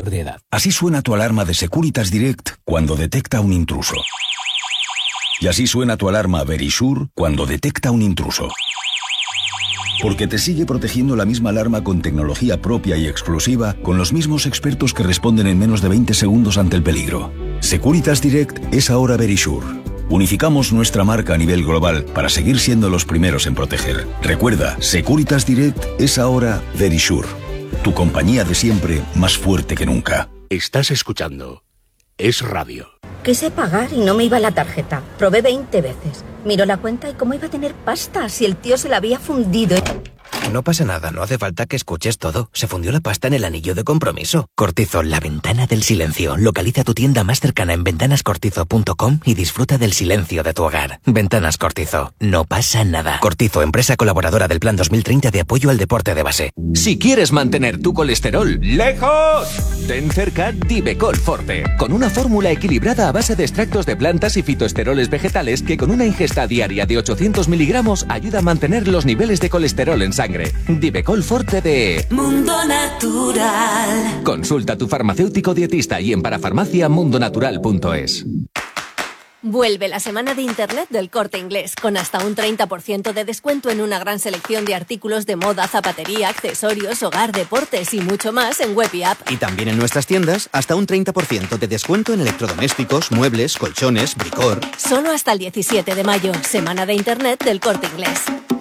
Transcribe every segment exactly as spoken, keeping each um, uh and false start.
de edad. Así suena tu alarma de Securitas Direct cuando detecta un intruso. Y así suena tu alarma Verisure cuando detecta un intruso. Porque te sigue protegiendo la misma alarma con tecnología propia y exclusiva, con los mismos expertos que responden en menos de veinte segundos ante el peligro. Securitas Direct es ahora Verisure. Unificamos nuestra marca a nivel global para seguir siendo los primeros en proteger. Recuerda, Securitas Direct es ahora Verisure. Tu compañía de siempre, más fuerte que nunca. Estás escuchando Es Radio. Quise pagar y no me iba la tarjeta. Probé veinte veces. Miró la cuenta y cómo iba a tener pasta si el tío se la había fundido. No pasa nada, no hace falta que escuches todo. Se fundió la pasta en el anillo de compromiso. Cortizo, la ventana del silencio. Localiza tu tienda más cercana en ventanas cortizo punto com y disfruta del silencio de tu hogar. Ventanas Cortizo. No pasa nada. Cortizo, empresa colaboradora del Plan dos mil treinta de apoyo al deporte de base. Si quieres mantener tu colesterol lejos, ten cerca Divecol Forte, con una fórmula equilibrada a base de extractos de plantas y fitoesteroles vegetales que con una ingesta diaria de ochocientos miligramos ayuda a mantener los niveles de colesterol en sangre. Divecol Forte de Mundo Natural. Consulta a tu farmacéutico dietista y en parafarmacia mundo natural punto es. Vuelve la semana de Internet del Corte Inglés, con hasta un treinta por ciento de descuento en una gran selección de artículos de moda, zapatería, accesorios, hogar, deportes y mucho más en web y app. Y también en nuestras tiendas, hasta un treinta por ciento de descuento en electrodomésticos, muebles, colchones, bricor. Solo hasta el diecisiete de mayo, semana de Internet del Corte Inglés.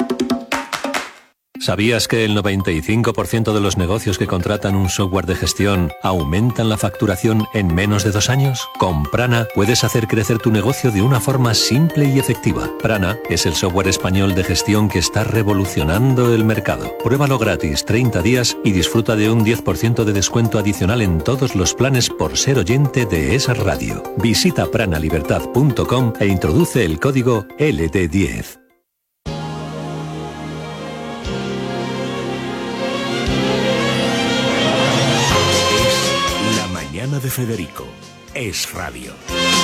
¿Sabías que el noventa y cinco por ciento de los negocios que contratan un software de gestión aumentan la facturación en menos de dos años? Con Prana puedes hacer crecer tu negocio de una forma simple y efectiva. Prana es el software español de gestión que está revolucionando el mercado. Pruébalo gratis treinta días y disfruta de un diez por ciento de descuento adicional en todos los planes por ser oyente de esa radio. Visita pranalibertad punto com e introduce el código L D diez. De Federico, Es Radio.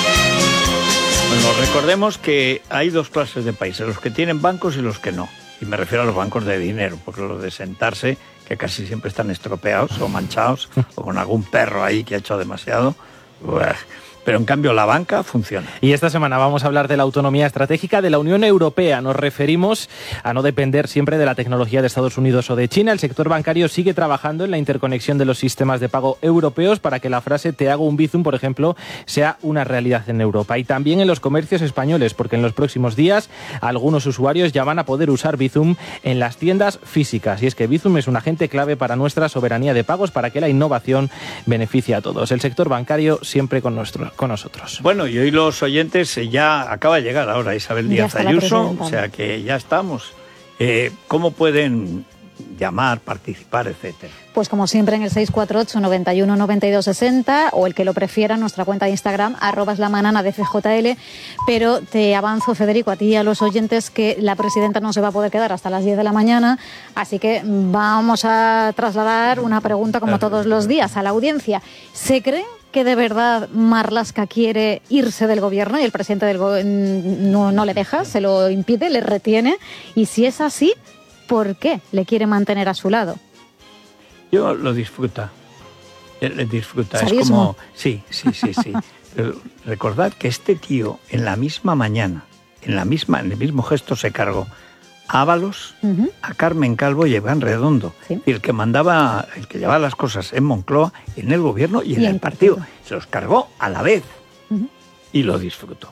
Bueno, recordemos que hay dos clases de países, los que tienen bancos y los que no. Y me refiero a los bancos de dinero, porque los de sentarse, que casi siempre están estropeados o manchados, o con algún perro ahí que ha hecho demasiado. Uah. Pero en cambio la banca funciona. Y esta semana vamos a hablar de la autonomía estratégica de la Unión Europea. Nos referimos a no depender siempre de la tecnología de Estados Unidos o de China. El sector bancario sigue trabajando en la interconexión de los sistemas de pago europeos para que la frase "te hago un Bizum", por ejemplo, sea una realidad en Europa. Y también en los comercios españoles, porque en los próximos días algunos usuarios ya van a poder usar Bizum en las tiendas físicas. Y es que Bizum es un agente clave para nuestra soberanía de pagos, para que la innovación beneficie a todos. El sector bancario siempre con nuestro con nosotros. Bueno, y hoy los oyentes, ya acaba de llegar ahora Isabel Díaz Ayuso, o sea que ya estamos. Eh, ¿Cómo pueden llamar, participar, etcétera? Pues como siempre en el seis cuatro ocho, noventa y uno, noventa y dos, sesenta o el que lo prefiera, nuestra cuenta de Instagram, arroba es la manana de F J L. Pero te avanzo, Federico, a ti y a los oyentes, que la presidenta no se va a poder quedar hasta las diez de la mañana, así que vamos a trasladar una pregunta como todos los días a la audiencia. ¿Se creen que de verdad Marlaska quiere irse del gobierno y el presidente del go- no, no le deja, se lo impide, le retiene? Y si es así, ¿por qué le quiere mantener a su lado? Yo lo disfruta. Él disfruta. ¿Sadismo? Es como... Sí, sí, sí, sí. Pero recordad que este tío en la misma mañana, en la misma, en el mismo gesto se cargó a Ábalos, uh-huh. a Carmen Calvo y a Iván Redondo. ¿Sí? El que mandaba, el que llevaba las cosas en Moncloa, en el gobierno y en, y en el partido. partido. Se los cargó a la vez. Uh-huh. Y lo disfrutó.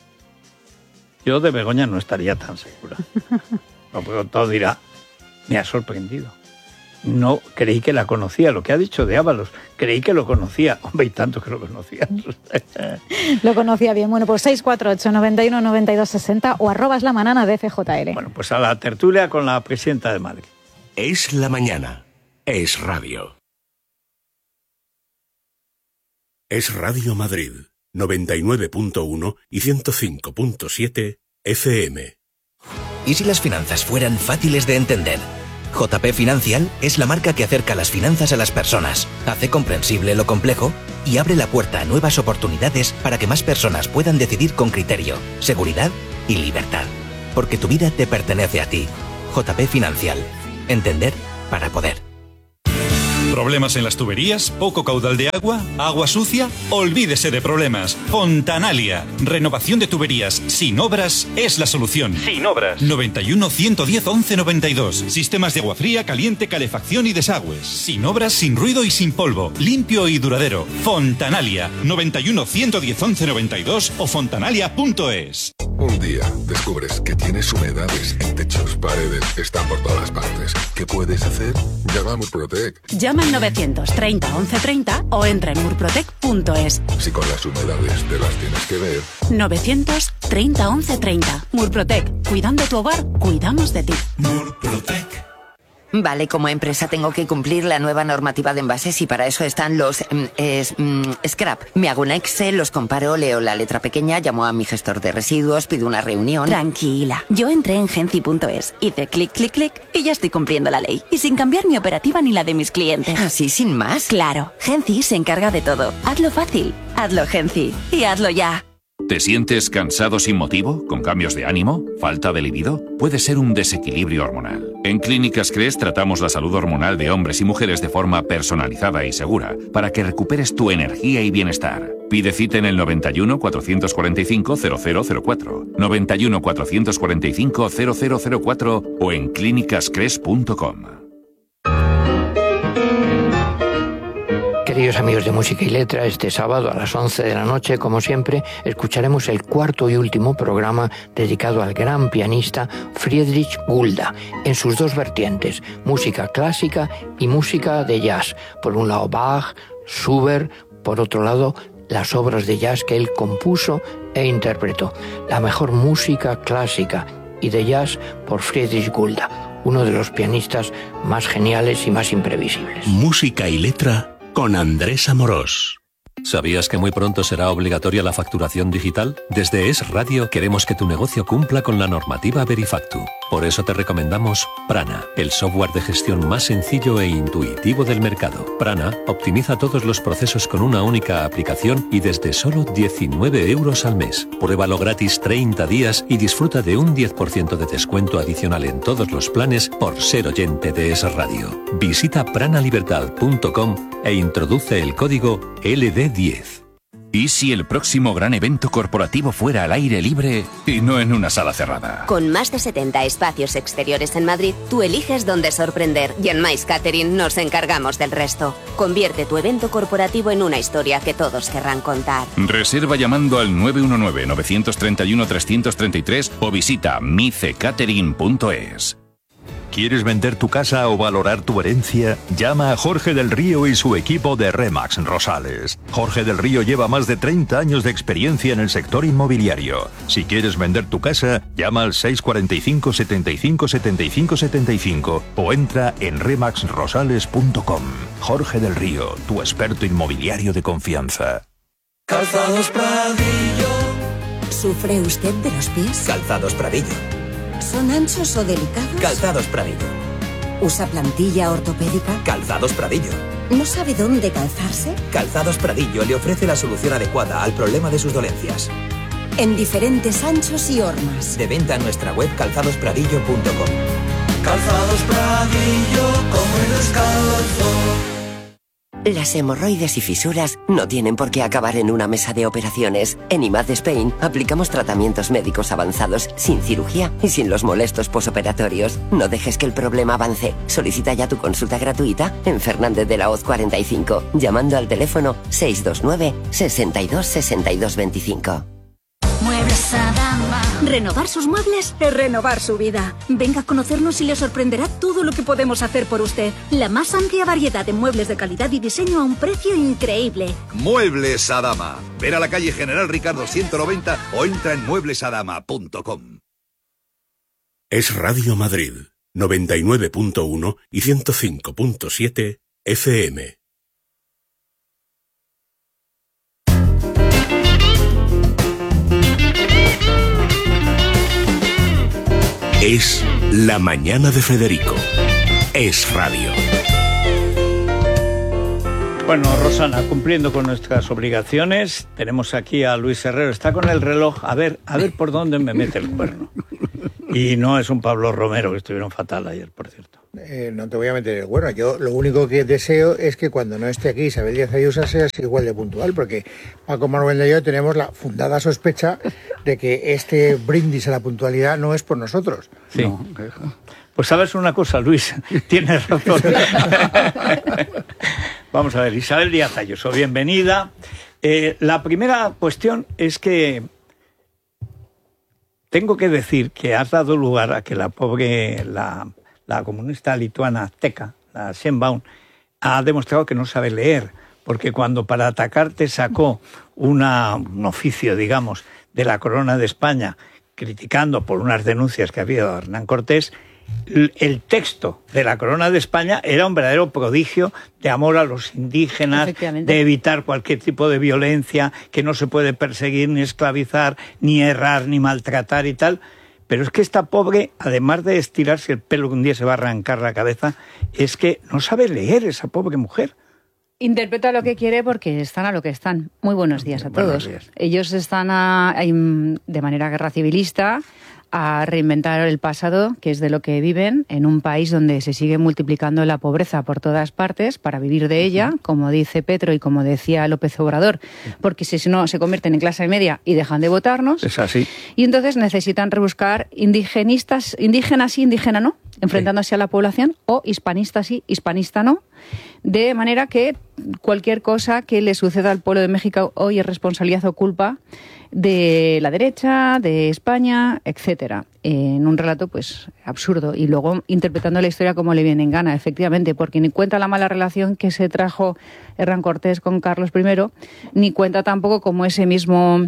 Yo de Begoña no estaría tan segura. No, pero todo dirá, me ha sorprendido. No creí que la conocía, lo que ha dicho de Ábalos, creí que lo conocía. Hombre, y tanto que lo conocía. Lo conocía bien. Bueno, pues seis cuatro ocho, noventa y uno, noventa y dos, sesenta o arrobas la manana de F J L. Bueno, pues a la tertulia con la presidenta de Madrid. Es la mañana. Es Radio. Es Radio Madrid, noventa y nueve punto uno y ciento cinco punto siete F M. ¿Y si las finanzas fueran fáciles de entender? J P Financial es la marca que acerca las finanzas a las personas, hace comprensible lo complejo y abre la puerta a nuevas oportunidades para que más personas puedan decidir con criterio, seguridad y libertad. Porque tu vida te pertenece a ti. J P Financial. Entender para poder. ¿Problemas en las tuberías? ¿Poco caudal de agua? ¿Agua sucia? Olvídese de problemas. Fontanalia. Renovación de tuberías sin obras es la solución. Sin obras. noventa y uno, ciento diez, once noventa y dos. Sistemas de agua fría, caliente, calefacción y desagües. Sin obras, sin ruido y sin polvo. Limpio y duradero. Fontanalia. noventa y uno, ciento diez, once noventa y dos o fontanalia punto es. Un día descubres que tienes humedades en techos, paredes, están por todas partes. ¿Qué puedes hacer? Llama a Murprotec. Llama al novecientos treinta, once treinta o entra en murprotec punto es. Si con las humedades te las tienes que ver. novecientos treinta, once treinta. Murprotec. Cuidando tu hogar, cuidamos de ti. Murprotec. Vale, como empresa tengo que cumplir la nueva normativa de envases y para eso están los mm, es, mm, scrap. Me hago un Excel, los comparo, leo la letra pequeña, llamo a mi gestor de residuos, pido una reunión. Tranquila, yo entré en genci punto es, hice clic, clic, clic y ya estoy cumpliendo la ley. Y sin cambiar mi operativa ni la de mis clientes. ¿Así sin más? Claro, Genci se encarga de todo. Hazlo fácil, hazlo Genci y hazlo ya. ¿Te sientes cansado sin motivo? ¿Con cambios de ánimo? ¿Falta de libido? Puede ser un desequilibrio hormonal. En Clínicas Cres tratamos la salud hormonal de hombres y mujeres de forma personalizada y segura para que recuperes tu energía y bienestar. Pide cita en el noventa y uno, cuatrocientos cuarenta y cinco, cero cero cero cuatro, noventa y uno, cuatrocientos cuarenta y cinco, cero cero cero cuatro o en clínicas cres punto com. Queridos amigos de Música y Letra, este sábado a las once de la noche, como siempre, escucharemos el cuarto y último programa dedicado al gran pianista Friedrich Gulda, en sus dos vertientes, música clásica y música de jazz. Por un lado Bach, Schubert, por otro lado las obras de jazz que él compuso e interpretó. La mejor música clásica y de jazz por Friedrich Gulda, uno de los pianistas más geniales y más imprevisibles. Música y Letra con Andrés Amorós. ¿Sabías que muy pronto será obligatoria la facturación digital? Desde Es Radio queremos que tu negocio cumpla con la normativa Verifactu. Por eso te recomendamos Prana, el software de gestión más sencillo e intuitivo del mercado. Prana optimiza todos los procesos con una única aplicación y desde solo diecinueve euros al mes. Pruébalo gratis treinta días y disfruta de un diez por ciento de descuento adicional en todos los planes por ser oyente de Es Radio. Visita pranalibertad punto com e introduce el código L D diez. ¿Y si el próximo gran evento corporativo fuera al aire libre y no en una sala cerrada? Con más de setenta espacios exteriores en Madrid, tú eliges dónde sorprender y en Mais Catering nos encargamos del resto. Convierte tu evento corporativo en una historia que todos querrán contar. Reserva llamando al nueve uno nueve, nueve tres uno, tres tres tres o visita mice catering punto es. ¿Quieres vender tu casa o valorar tu herencia? Llama a Jorge del Río y su equipo de Remax Rosales. Jorge del Río lleva más de treinta años de experiencia en el sector inmobiliario. Si quieres vender tu casa, llama al seis cuatro cinco, setenta y cinco, setenta y cinco, setenta y cinco o entra en remax rosales punto com. Jorge del Río, tu experto inmobiliario de confianza. Calzados Pradillo. ¿Sufre usted de los pies? Calzados Pradillo. ¿Son anchos o delicados? Calzados Pradillo. ¿Usa plantilla ortopédica? Calzados Pradillo. ¿No sabe dónde calzarse? Calzados Pradillo le ofrece la solución adecuada al problema de sus dolencias. En diferentes anchos y hormas. De venta en nuestra web calzados pradillo punto com. Calzados Pradillo, como el descalzo. Las hemorroides y fisuras no tienen por qué acabar en una mesa de operaciones. En I M A D Spain aplicamos tratamientos médicos avanzados sin cirugía y sin los molestos posoperatorios. No dejes que el problema avance. Solicita ya tu consulta gratuita en Fernández de la Hoz cuarenta y cinco, llamando al teléfono seis dos nueve, sesenta y dos, sesenta y dos veinticinco. Muebles Adama. Renovar sus muebles es renovar su vida. Venga a conocernos y le sorprenderá todo lo que podemos hacer por usted. La más amplia variedad de muebles de calidad y diseño a un precio increíble. Muebles Adama. Ver a la calle General Ricardo ciento noventa o entra en muebles adama punto com. Es Radio Madrid, noventa y nueve punto uno y ciento cinco punto siete F M. Es La Mañana de Federico. Es Radio. Bueno, Rosana, cumpliendo con nuestras obligaciones, tenemos aquí a Luis Herrero. Está con el reloj. A ver, a ver por dónde me mete el cuerno. Y no es un Pablo Romero, que estuvieron fatal ayer, por cierto. eh, no te voy a meter el bueno. Yo lo único que deseo es que cuando no esté aquí Isabel Díaz Ayuso seas igual de puntual, porque Paco Manuel y yo tenemos la fundada sospecha de que este brindis a la puntualidad no es por nosotros. Sí. No. Pues sabes una cosa, Luis, tienes razón. Vamos a ver, Isabel Díaz Ayuso, bienvenida. Eh, la primera cuestión es que tengo que decir que has dado lugar a que la pobre, la, la comunista lituana Teka, la Sheinbaum, ha demostrado que no sabe leer, porque cuando para atacarte sacó una, un oficio, digamos, de la Corona de España, criticando por unas denuncias que había de Hernán Cortés, el texto de la Corona de España era un verdadero prodigio de amor a los indígenas, de evitar cualquier tipo de violencia, que no se puede perseguir, ni esclavizar, ni errar, ni maltratar y tal. Pero es que esta pobre, además de estirarse el pelo que un día se va a arrancar la cabeza, es que no sabe leer esa pobre mujer. Interpreta lo que quiere porque están a lo que están. Muy buenos días a todos. Buenos días. Ellos están a, a, de manera guerra civilista a reinventar el pasado, que es de lo que viven, en un país donde se sigue multiplicando la pobreza por todas partes para vivir de ella, como dice Petro y como decía López Obrador, porque si no se convierten en clase media y dejan de votarnos. Es así. Y entonces necesitan rebuscar indigenistas, indígenas sí, indígena no, enfrentándose sí. a la población, o hispanistas sí, hispanista no, de manera que cualquier cosa que le suceda al pueblo de México hoy es responsabilidad o culpa de la derecha, de España, etcétera, en un relato pues absurdo, y luego interpretando la historia como le viene en gana, efectivamente, porque ni cuenta la mala relación que se trajo Hernán Cortés con Carlos primero, ni cuenta tampoco como ese mismo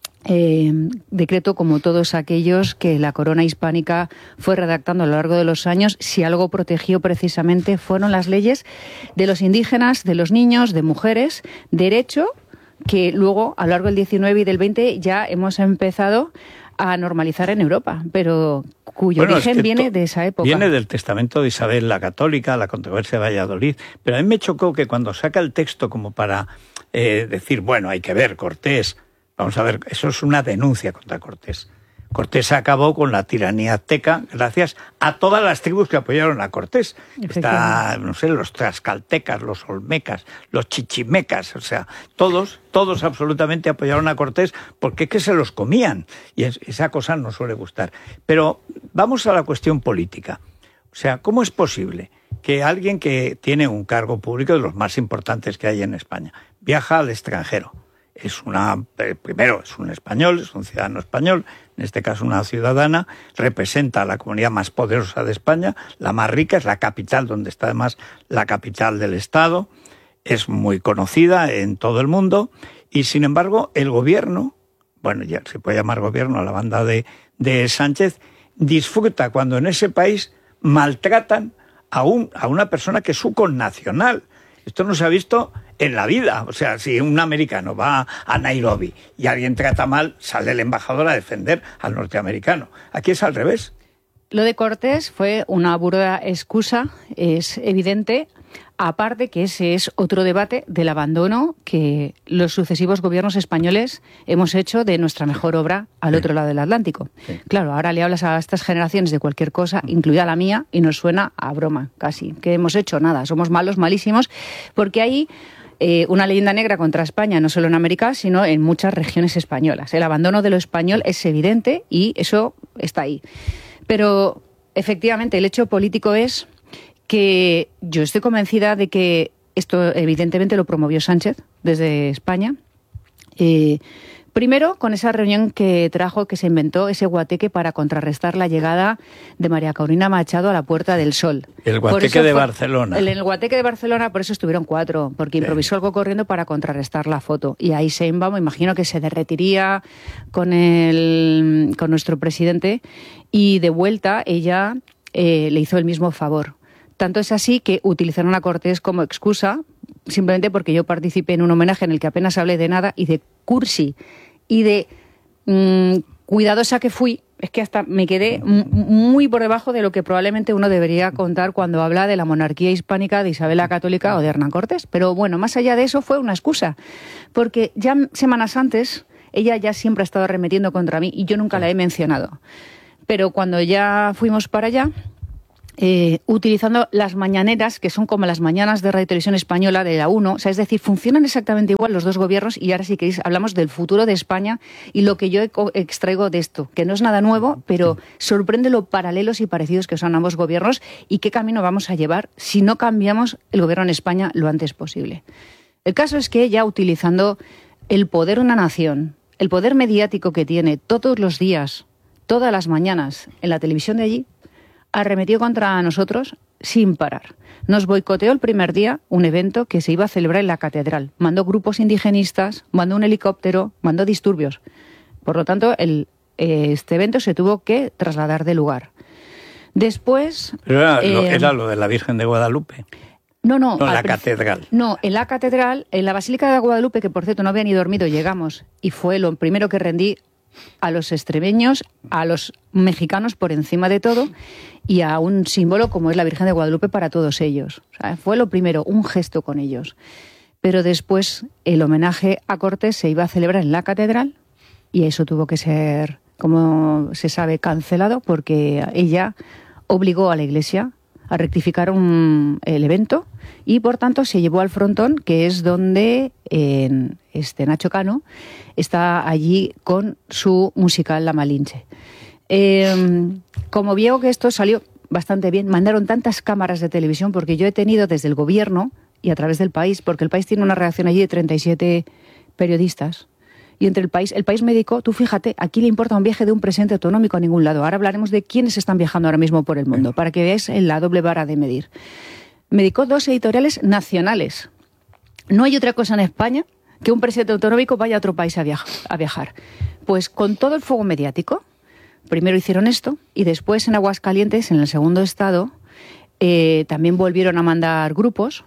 eh, decreto, como todos aquellos que la corona hispánica fue redactando a lo largo de los años, si algo protegió precisamente fueron las leyes de los indígenas, de los niños, de mujeres, derecho que luego, a lo largo del diecinueve y del veinte, ya hemos empezado a normalizar en Europa, pero cuyo bueno, origen es que viene de esa época. Viene del testamento de Isabel la Católica, la controversia de Valladolid, pero a mí me chocó que cuando saca el texto como para eh, decir, bueno, hay que ver, Cortés, vamos a ver, eso es una denuncia contra Cortés. Cortés acabó con la tiranía azteca gracias a todas las tribus que apoyaron a Cortés. Está, no sé, los tlaxcaltecas, los olmecas, los chichimecas, o sea, todos, todos absolutamente apoyaron a Cortés porque es que se los comían y es, esa cosa no suele gustar. Pero vamos a la cuestión política. O sea, ¿cómo es posible que alguien que tiene un cargo público de los más importantes que hay en España viaja al extranjero? Es una, primero, es un español, es un ciudadano español, en este caso una ciudadana, representa a la comunidad más poderosa de España, la más rica, es la capital, donde está además la capital del Estado, es muy conocida en todo el mundo, y sin embargo el gobierno, bueno, ya se puede llamar gobierno a la banda de, de Sánchez, disfruta cuando en ese país maltratan a, un, a una persona que es su connacional. Esto no se ha visto en la vida. O sea, si un americano va a Nairobi y alguien trata mal, sale el embajador a defender al norteamericano. Aquí es al revés. Lo de Cortés fue una burda excusa, es evidente, aparte que ese es otro debate del abandono que los sucesivos gobiernos españoles hemos hecho de nuestra mejor obra al sí. otro lado del Atlántico. Sí. Claro, ahora le hablas a estas generaciones de cualquier cosa, incluida la mía, y nos suena a broma, casi. ¿Qué hemos hecho? Nada, somos malos, malísimos, porque hay eh, una leyenda negra contra España, no solo en América, sino en muchas regiones españolas. El abandono de lo español es evidente y eso está ahí. Pero, efectivamente, el hecho político es que yo estoy convencida de que esto evidentemente lo promovió Sánchez desde España. Eh, primero, con esa reunión que trajo, que se inventó ese guateque para contrarrestar la llegada de María Corina Machado a la Puerta del Sol. El guateque de fue, Barcelona. El, el guateque de Barcelona, por eso estuvieron cuatro, porque improvisó sí. algo corriendo para contrarrestar la foto. Y ahí Sheinbaum, me imagino que se derretiría con, el, con nuestro presidente, y de vuelta ella eh, le hizo el mismo favor. Tanto es así que utilizaron a Cortés como excusa, simplemente porque yo participé en un homenaje en el que apenas hablé de nada, y de cursi, y de mmm, cuidadosa que fui, es que hasta me quedé muy por debajo de lo que probablemente uno debería contar cuando habla de la monarquía hispánica de Isabel la Católica o de Hernán Cortés. Pero bueno, más allá de eso fue una excusa, porque ya semanas antes ella ya siempre ha estado arremetiendo contra mí y yo nunca la he mencionado. Pero cuando ya fuimos para allá, eh, utilizando las mañaneras, que son como las mañanas de Radio y Televisión Española de la uno, o sea, es decir, funcionan exactamente igual los dos gobiernos, y ahora si queréis hablamos del futuro de España y lo que yo extraigo de esto, que no es nada nuevo, pero sorprende lo paralelos y parecidos que son ambos gobiernos y qué camino vamos a llevar si no cambiamos el gobierno en España lo antes posible. El caso es que ya utilizando el poder de una nación, el poder mediático que tiene todos los días, todas las mañanas en la televisión de allí, arremetió contra nosotros sin parar. Nos boicoteó el primer día un evento que se iba a celebrar en la catedral. Mandó grupos indigenistas, mandó un helicóptero, mandó disturbios. Por lo tanto, el, eh, este evento se tuvo que trasladar de lugar. Después... Pero era, eh, lo, era lo de la Virgen de Guadalupe. No, no. No, en la al, catedral. No, en la catedral, en la Basílica de Guadalupe, que por cierto no había ni dormido, llegamos. Y fue lo primero que rendí a los extremeños, a los mexicanos por encima de todo, y a un símbolo como es la Virgen de Guadalupe para todos ellos. O sea, fue lo primero, un gesto con ellos. Pero después el homenaje a Cortés se iba a celebrar en la catedral y eso tuvo que ser, como se sabe, cancelado porque ella obligó a la Iglesia a rectificar un, el evento y por tanto se llevó al frontón, que es donde eh, este Nacho Cano está allí con su musical La Malinche. Eh, como veo que esto salió bastante bien, mandaron tantas cámaras de televisión, porque yo he tenido desde el gobierno y a través del país, porque el país tiene una redacción allí de treinta y siete periodistas, y entre el país, el país me dedicó, tú fíjate, aquí le importa un viaje de un presidente autonómico a ningún lado. Ahora hablaremos de quiénes están viajando ahora mismo por el mundo, para que veáis la doble vara de medir. Me dedicó dos editoriales nacionales. No hay otra cosa en España que un presidente autonómico vaya a otro país a, viaja, a viajar. Pues con todo el fuego mediático, primero hicieron esto y después en Aguascalientes, en el segundo estado, eh, también volvieron a mandar grupos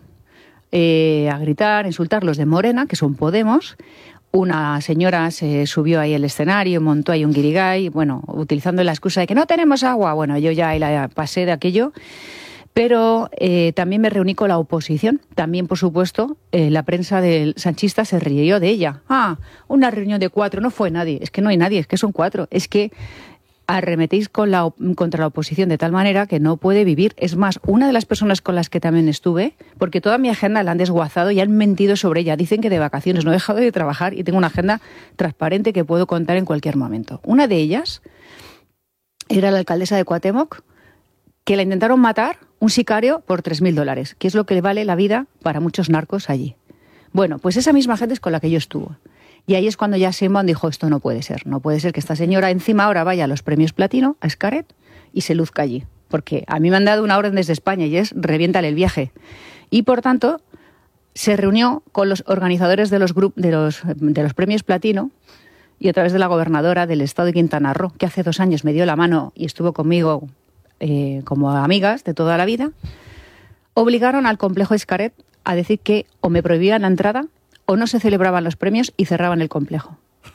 eh, a gritar, a insultar los de Morena, que son Podemos. Una señora se subió ahí al escenario, montó ahí un guirigay, bueno, utilizando la excusa de que no tenemos agua. Bueno, yo ya la pasé de aquello. Pero eh, también me reuní con la oposición. También, por supuesto, eh, la prensa del sanchista se rió de ella. Ah, una reunión de cuatro, no fue nadie. Es que no hay nadie, es que son cuatro. Es que arremetéis con la, contra la oposición de tal manera que no puede vivir. Es más, una de las personas con las que también estuve, porque toda mi agenda la han desguazado y han mentido sobre ella. Dicen que de vacaciones no he dejado de trabajar y tengo una agenda transparente que puedo contar en cualquier momento. Una de ellas era la alcaldesa de Cuauhtémoc, que la intentaron matar, un sicario, por tres mil dólares, que es lo que le vale la vida para muchos narcos allí. Bueno, pues esa misma gente es con la que yo estuve. Y ahí es cuando ya Sheinbaum dijo, esto no puede ser. No puede ser que esta señora encima ahora vaya a los premios Platino, a Xcaret, y se luzca allí. Porque a mí me han dado una orden desde España y es reviéntale el viaje. Y por tanto, se reunió con los organizadores de los, grup- de los, de los premios Platino y a través de la gobernadora del estado de Quintana Roo, que hace dos años me dio la mano y estuvo conmigo eh, como amigas de toda la vida, obligaron al complejo Xcaret a decir que o me prohibían la entrada o no se celebraban los premios y cerraban el complejo.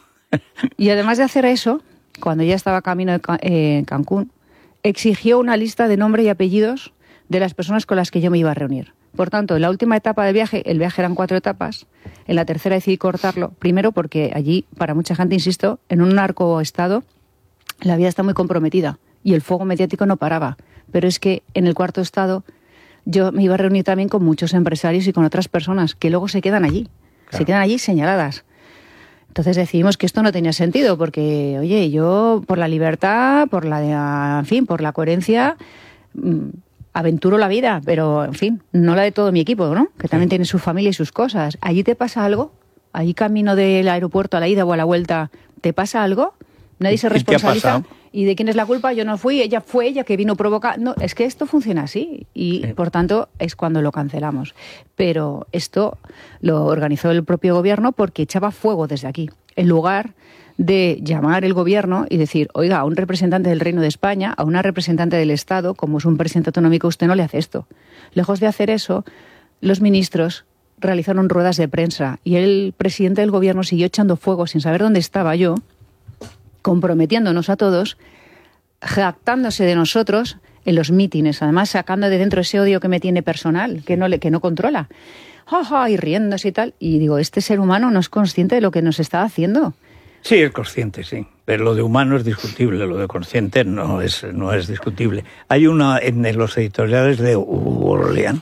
Y además de hacer eso, cuando ya estaba camino de eh, Cancún, exigió una lista de nombre y apellidos de las personas con las que yo me iba a reunir. Por tanto, en la última etapa del viaje, el viaje eran cuatro etapas, en la tercera decidí cortarlo, primero porque allí, para mucha gente, insisto, en un narcoestado, la vida está muy comprometida y el fuego mediático no paraba. Pero es que en el cuarto estado yo me iba a reunir también con muchos empresarios y con otras personas que luego se quedan allí. Claro. Se quedan allí señaladas. Entonces decidimos que esto no tenía sentido, porque, oye, yo por la libertad, por la, en fin, por la coherencia, mmm, aventuro la vida, pero, en fin, no la de todo mi equipo, ¿no? Que también sí. Tiene su familia y sus cosas. ¿Allí te pasa algo? ¿Allí camino del aeropuerto a la ida o a la vuelta te pasa algo? Nadie se responsabiliza. ¿Y de quién es la culpa? Yo no fui, ella fue ella que vino a provocar. No, es que esto funciona así y, sí. Por tanto, es cuando lo cancelamos. Pero esto lo organizó el propio gobierno porque echaba fuego desde aquí. En lugar de llamar el gobierno y decir, oiga, a un representante del Reino de España, a una representante del Estado, como es un presidente autonómico, usted no le hace esto. Lejos de hacer eso, los ministros realizaron ruedas de prensa y el presidente del gobierno siguió echando fuego sin saber dónde estaba yo, comprometiéndonos a todos, jactándose de nosotros en los mítines, además sacando de dentro ese odio que me tiene personal, que no le, que no controla, ja, ja, y riéndose y tal. Y digo, este ser humano no es consciente de lo que nos está haciendo. Sí, es consciente, sí. Pero lo de humano es discutible, lo de consciente no es, no es discutible. Hay una en los editoriales de Hugo Orleán,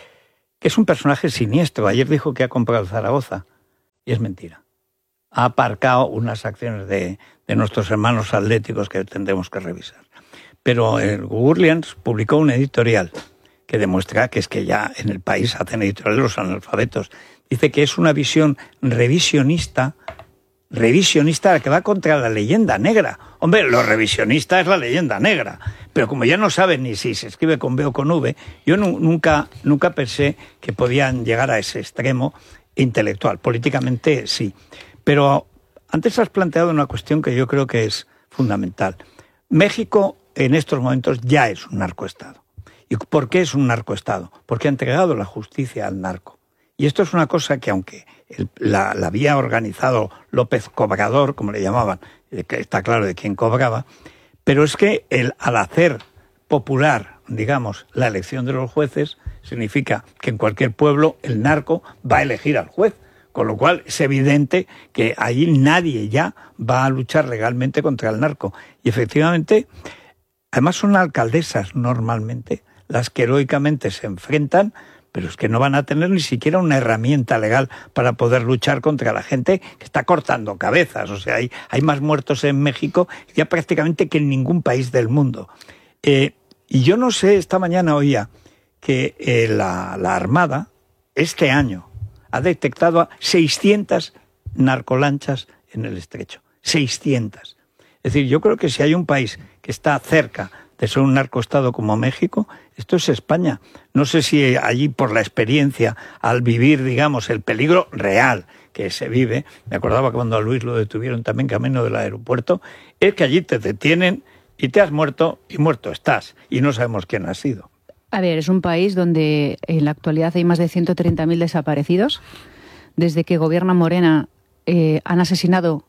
que es un personaje siniestro. Ayer dijo que ha comprado Zaragoza, y es mentira. Ha aparcado unas acciones de, de nuestros hermanos atléticos que tendremos que revisar. Pero el Hugo Orleán publicó un editorial que demuestra que es que ya en el país hacen editoriales los analfabetos. Dice que es una visión revisionista, revisionista que va contra la leyenda negra. Hombre, lo revisionista es la leyenda negra, pero como ya no saben ni si se escribe con B o con V, yo nu- nunca, nunca pensé que podían llegar a ese extremo intelectual. Políticamente sí. Pero antes has planteado una cuestión que yo creo que es fundamental. México en estos momentos ya es un narcoestado. ¿Y por qué es un narcoestado? Porque ha entregado la justicia al narco. Y esto es una cosa que, aunque el, la, la había organizado López Cobrador, como le llamaban, que está claro de quién cobraba, pero es que el, al hacer popular, digamos, la elección de los jueces, significa que en cualquier pueblo el narco va a elegir al juez, con lo cual es evidente que allí nadie ya va a luchar legalmente contra el narco. Y efectivamente, además son alcaldesas normalmente las que heroicamente se enfrentan, pero es que no van a tener ni siquiera una herramienta legal para poder luchar contra la gente que está cortando cabezas. O sea, hay, hay más muertos en México ya prácticamente que en ningún país del mundo. Eh, y yo no sé, esta mañana oía que eh, la, la Armada este año ha detectado a seiscientas narcolanchas en el estrecho. seiscientas. Es decir, yo creo que si hay un país que está cerca de ser un narcoestado como México, esto es España. No sé si allí, por la experiencia, al vivir, digamos, el peligro real que se vive, me acordaba cuando a Luis lo detuvieron también camino del aeropuerto, es que allí te detienen y te has muerto y muerto estás, y no sabemos quién has sido. A ver, es un país donde en la actualidad hay más de ciento treinta mil desaparecidos. Desde que gobierna Morena eh, han asesinado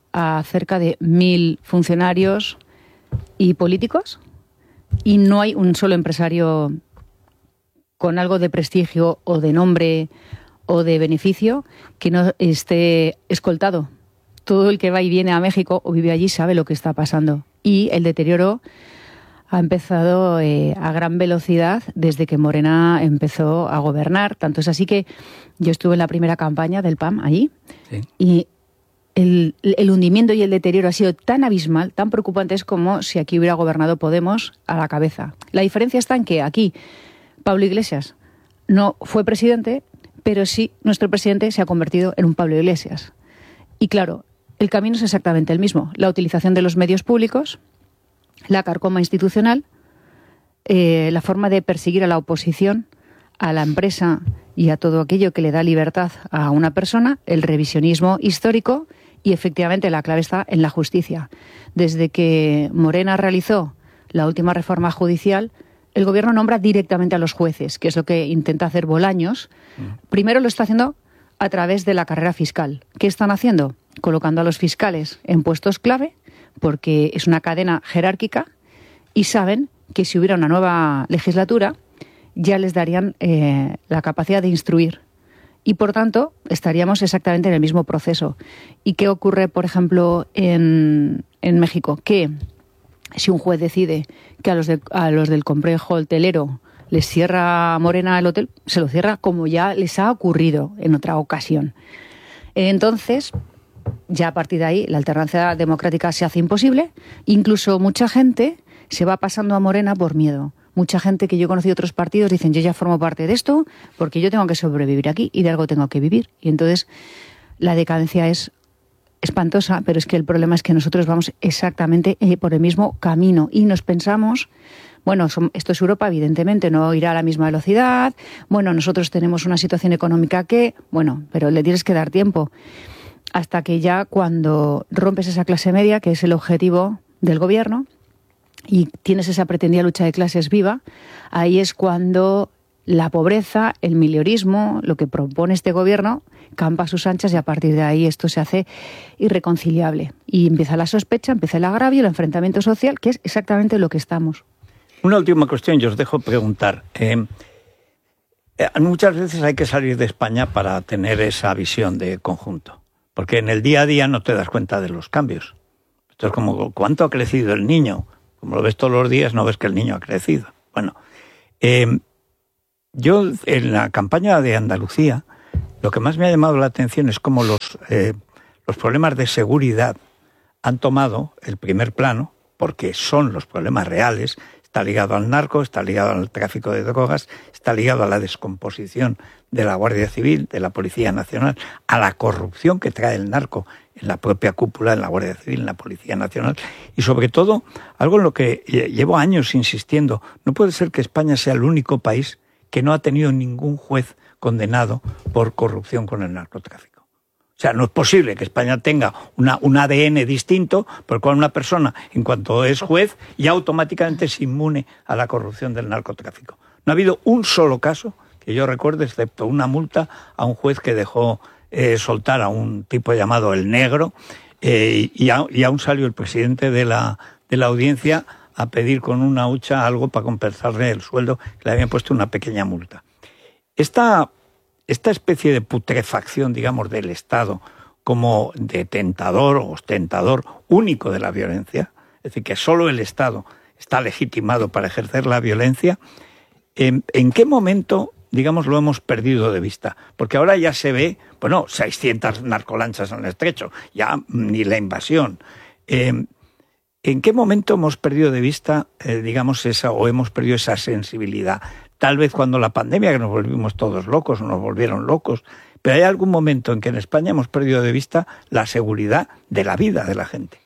a cerca de mil funcionarios y políticos, y no hay un solo empresario con algo de prestigio o de nombre o de beneficio que no esté escoltado. Todo el que va y viene a México o vive allí sabe lo que está pasando. Y el deterioro ha empezado eh, a gran velocidad desde que Morena empezó a gobernar. Tanto es así que yo estuve en la primera campaña del P A M allí, sí. y el, el hundimiento y el deterioro ha sido tan abismal, tan preocupante, es como si aquí hubiera gobernado Podemos a la cabeza. La diferencia está en que aquí Pablo Iglesias no fue presidente, pero sí nuestro presidente se ha convertido en un Pablo Iglesias. Y claro, el camino es exactamente el mismo. La utilización de los medios públicos, la carcoma institucional, eh, la forma de perseguir a la oposición, a la empresa y a todo aquello que le da libertad a una persona, el revisionismo histórico, y efectivamente la clave está en la justicia. Desde que Morena realizó la última reforma judicial, el gobierno nombra directamente a los jueces, que es lo que intenta hacer Bolaños. Primero lo está haciendo a través de la carrera fiscal. ¿Qué están haciendo? Colocando a los fiscales en puestos clave, porque es una cadena jerárquica, y saben que si hubiera una nueva legislatura ya les darían eh, la capacidad de instruir. Y por tanto estaríamos exactamente en el mismo proceso. ¿Y qué ocurre, por ejemplo, en, en México? Que si un juez decide que a los, de, a los del complejo hotelero les cierra Morena el hotel, se lo cierra como ya les ha ocurrido en otra ocasión. Entonces, ya a partir de ahí, la alternancia democrática se hace imposible. Incluso mucha gente se va pasando a Morena por miedo. Mucha gente que yo he conocido de otros partidos dicen, yo ya formo parte de esto porque yo tengo que sobrevivir aquí y de algo tengo que vivir. Y entonces la decadencia es espantosa, pero es que el problema es que nosotros vamos exactamente por el mismo camino y nos pensamos, bueno, esto es Europa, evidentemente, no irá a la misma velocidad, bueno, nosotros tenemos una situación económica que, bueno, pero le tienes que dar tiempo. Hasta que ya cuando rompes esa clase media, que es el objetivo del gobierno, y tienes esa pretendida lucha de clases viva, ahí es cuando la pobreza, el miliorismo, lo que propone este gobierno, campa a sus anchas, y a partir de ahí esto se hace irreconciliable. Y empieza la sospecha, empieza el agravio, el enfrentamiento social, que es exactamente lo que estamos. Una última cuestión, yo os dejo preguntar. Eh, muchas veces hay que salir de España para tener esa visión de conjunto. porque en el día a día no te das cuenta de los cambios. Esto es como, ¿cuánto ha crecido el niño? Como lo ves todos los días, no ves que el niño ha crecido. Bueno, eh, yo en la campaña de Andalucía, lo que más me ha llamado la atención es cómo los, eh, los problemas de seguridad han tomado el primer plano, porque son los problemas reales. Está ligado al narco, está ligado al tráfico de drogas, está ligado a la descomposición de la Guardia Civil, de la Policía Nacional, a la corrupción que trae el narco en la propia cúpula, en la Guardia Civil, en la Policía Nacional, y sobre todo, algo en lo que llevo años insistiendo, no puede ser que España sea el único país que no ha tenido ningún juez condenado por corrupción con el narcotráfico. O sea, no es posible que España tenga una, un A D N distinto, por el cual una persona, en cuanto es juez, ya automáticamente es inmune a la corrupción del narcotráfico. No ha habido un solo caso que yo recuerde, excepto una multa a un juez que dejó eh, soltar a un tipo llamado El Negro, eh, y, a, y aún salió el presidente de la, de la audiencia a pedir con una hucha algo para compensarle el sueldo, que le habían puesto una pequeña multa. Esta... Esta especie de putrefacción, digamos, del Estado como detentador o ostentador único de la violencia, es decir, que solo el Estado está legitimado para ejercer la violencia, ¿en, en qué momento, digamos, lo hemos perdido de vista? Porque ahora ya se ve, bueno, seiscientas narcolanchas en el estrecho, ya ni la invasión. Eh, ¿En qué momento hemos perdido de vista, eh, digamos, esa, o hemos perdido esa sensibilidad? Tal vez cuando la pandemia, que nos volvimos todos locos, nos volvieron locos, pero hay algún momento en que en España hemos perdido de vista la seguridad de la vida de la gente.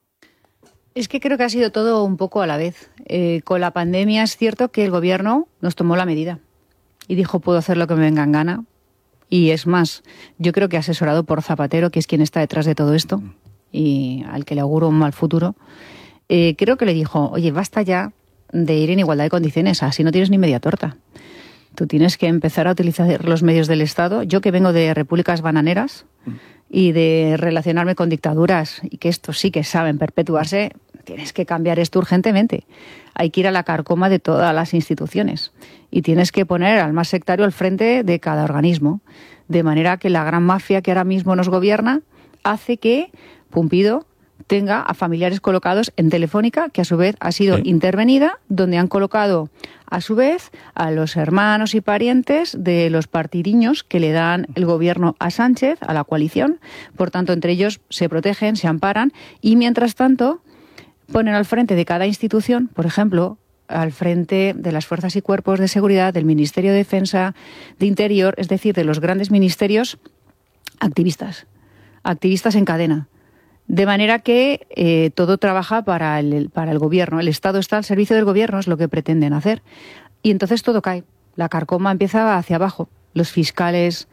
Es que creo que ha sido todo un poco a la vez. Eh, con la pandemia es cierto que el gobierno nos tomó la medida y dijo, puedo hacer lo que me venga en gana. Y es más, yo creo que asesorado por Zapatero, que es quien está detrás de todo esto y al que le auguro un mal futuro, eh, creo que le dijo, oye, basta ya de ir en igualdad de condiciones, así no tienes ni media torta. Tú tienes que empezar a utilizar los medios del Estado. Yo que vengo de repúblicas bananeras y de relacionarme con dictaduras y que estos sí que saben perpetuarse, tienes que cambiar esto urgentemente. Hay que ir a la carcoma de todas las instituciones y tienes que poner al más sectario al frente de cada organismo, de manera que la gran mafia que ahora mismo nos gobierna hace que Pumpido tenga a familiares colocados en Telefónica, que a su vez ha sido sí. intervenida, donde han colocado a su vez a los hermanos y parientes de los partidiños que le dan el gobierno a Sánchez, a la coalición. Por tanto, entre ellos se protegen, se amparan y, mientras tanto, ponen al frente de cada institución, por ejemplo, al frente de las fuerzas y cuerpos de seguridad, del Ministerio de Defensa, de Interior, es decir, de los grandes ministerios, activistas, activistas en cadena. De manera que eh, todo trabaja para el, para el gobierno. El Estado está al servicio del gobierno, es lo que pretenden hacer. Y entonces todo cae. La carcoma empieza hacia abajo. Los fiscales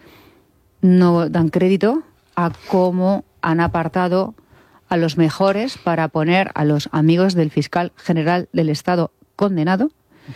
no dan crédito a cómo han apartado a los mejores para poner a los amigos del fiscal general del Estado condenado.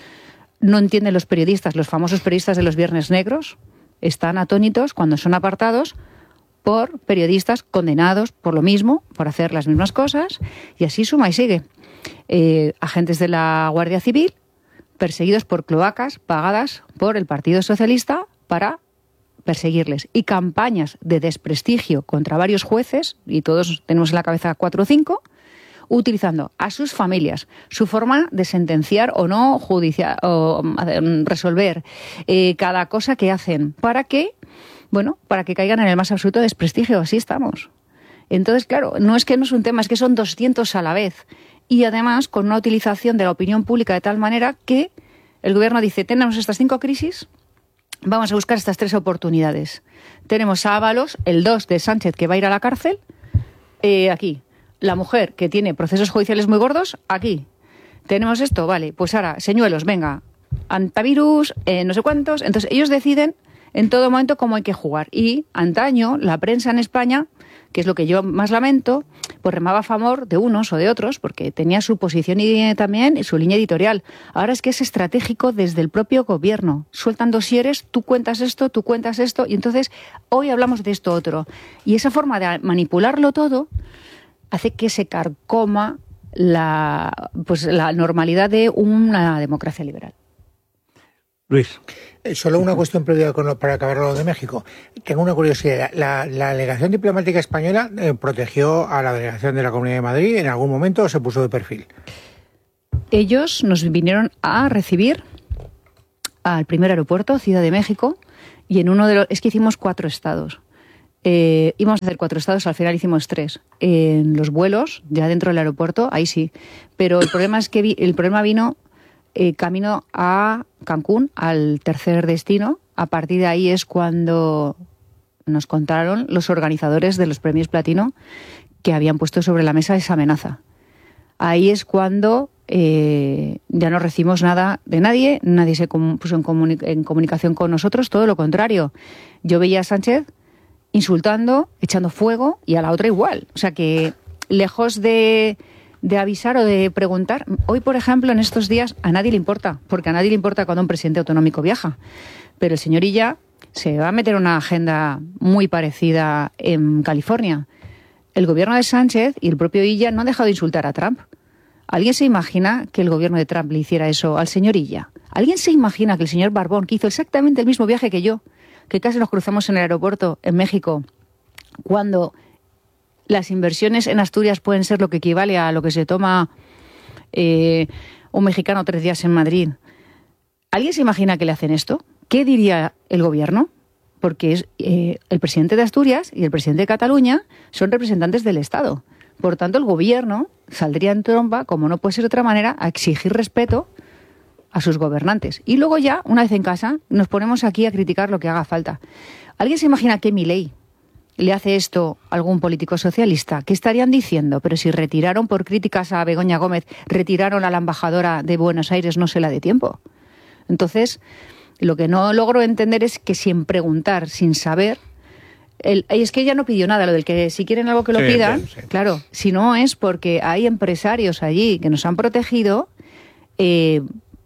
No entienden los periodistas, los famosos periodistas de los Viernes Negros. Están atónitos cuando son apartados por periodistas condenados por lo mismo, por hacer las mismas cosas, y así suma y sigue. Eh, agentes de la Guardia Civil perseguidos por cloacas pagadas por el Partido Socialista para perseguirles, y campañas de desprestigio contra varios jueces, y todos tenemos en la cabeza cuatro o cinco, utilizando a sus familias, su forma de sentenciar o no judicial, o resolver eh, cada cosa que hacen, para que Bueno, para que caigan en el más absoluto desprestigio. Así estamos. Entonces, claro, no es que no es un tema, es que son doscientos a la vez. Y además con una utilización de la opinión pública de tal manera que el gobierno dice, tenemos estas cinco crisis, vamos a buscar estas tres oportunidades. Tenemos a Ábalos, el dos de Sánchez, que va a ir a la cárcel, eh, aquí. La mujer, que tiene procesos judiciales muy gordos, aquí. Tenemos esto, vale, pues ahora, señuelos, venga, antivirus, eh, no sé cuántos. Entonces ellos deciden en todo momento cómo hay que jugar. Y antaño la prensa en España, que es lo que yo más lamento, pues remaba a favor de unos o de otros, porque tenía su posición y también y su línea editorial. Ahora es que es estratégico desde el propio gobierno. Sueltan dosieres, tú cuentas esto, tú cuentas esto, y entonces hoy hablamos de esto otro. Y esa forma de manipularlo todo hace que se carcoma la, pues, la normalidad de una democracia liberal. Luis. Eh, solo una cuestión previa con lo, para acabar lo de México. Tengo una curiosidad. La, la delegación diplomática española eh, protegió a la delegación de la Comunidad de Madrid en algún momento o se puso de perfil. Ellos nos vinieron a recibir al primer aeropuerto, Ciudad de México, y en uno de los... Es que hicimos cuatro estados. Eh, íbamos a hacer cuatro estados, al final hicimos tres. En los vuelos, ya dentro del aeropuerto, ahí sí. Pero el problema es que vi, el problema vino eh, camino a Cancún, al tercer destino. A partir de ahí es cuando nos contaron los organizadores de los premios Platino que habían puesto sobre la mesa esa amenaza. Ahí es cuando eh, ya no recibimos nada de nadie, nadie se puso en, comuni- en comunicación con nosotros, todo lo contrario. Yo veía a Sánchez insultando, echando fuego, y a la otra igual. O sea que, lejos de, de avisar o de preguntar, hoy, por ejemplo, en estos días, a nadie le importa, porque a nadie le importa cuando un presidente autonómico viaja. Pero el señor Illa se va a meter una agenda muy parecida en California. El gobierno de Sánchez y el propio Illa no han dejado de insultar a Trump. ¿Alguien se imagina que el gobierno de Trump le hiciera eso al señor Illa? ¿Alguien se imagina que el señor Barbón, que hizo exactamente el mismo viaje que yo, que casi nos cruzamos en el aeropuerto en México, cuando las inversiones en Asturias pueden ser lo que equivale a lo que se toma eh, un mexicano tres días en Madrid? ¿Alguien se imagina que le hacen esto? ¿Qué diría el gobierno? Porque es eh, el presidente de Asturias y el presidente de Cataluña son representantes del Estado. Por tanto, el gobierno saldría en tromba, como no puede ser de otra manera, a exigir respeto a sus gobernantes. Y luego ya, una vez en casa, nos ponemos aquí a criticar lo que haga falta. ¿Alguien se imagina que Milei le hace esto a algún político socialista? ¿Qué estarían diciendo? Pero si retiraron por críticas a Begoña Gómez, retiraron a la embajadora de Buenos Aires, no se la dé tiempo. Entonces, lo que no logro entender es que sin preguntar, sin saber... El, es que ella no pidió nada, lo del que si quieren algo que lo sí, pidan, sí, sí. Claro, si no es porque hay empresarios allí que nos han protegido... Eh,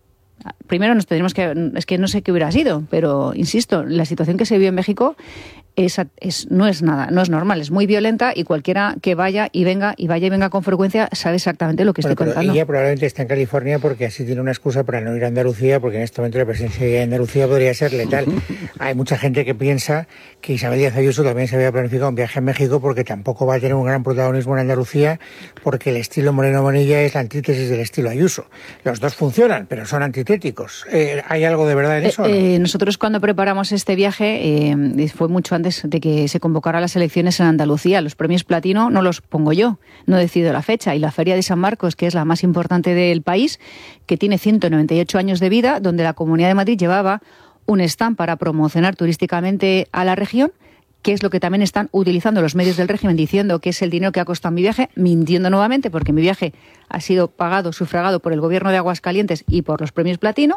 Primero nos tendríamos que... Es que no sé qué hubiera sido, pero insisto, la situación que se vive en México es, es, no es nada, no es normal, es muy violenta y cualquiera que vaya y venga y vaya y venga con frecuencia sabe exactamente lo que bueno, estoy contando. Ella probablemente está en California porque así tiene una excusa para no ir a Andalucía, porque en este momento la presencia de Andalucía podría ser letal. Hay mucha gente que piensa que Isabel Díaz Ayuso también se había planificado un viaje a México porque tampoco va a tener un gran protagonismo en Andalucía, porque el estilo Moreno Bonilla es la antítesis del estilo Ayuso. Los dos funcionan, pero son antitéticos. Eh, ¿Hay algo de verdad en eso? Eh, eh, nosotros cuando preparamos este viaje, eh, fue mucho antes de que se convocara las elecciones en Andalucía. Los premios Platino no los pongo yo, no decido la fecha. Y la Feria de San Marcos, que es la más importante del país, que tiene ciento noventa y ocho años de vida, donde la Comunidad de Madrid llevaba un stand para promocionar turísticamente a la región, que es lo que también están utilizando los medios del régimen, diciendo que es el dinero que ha costado mi viaje, mintiendo nuevamente, porque mi viaje ha sido pagado, sufragado por el gobierno de Aguascalientes y por los premios Platino.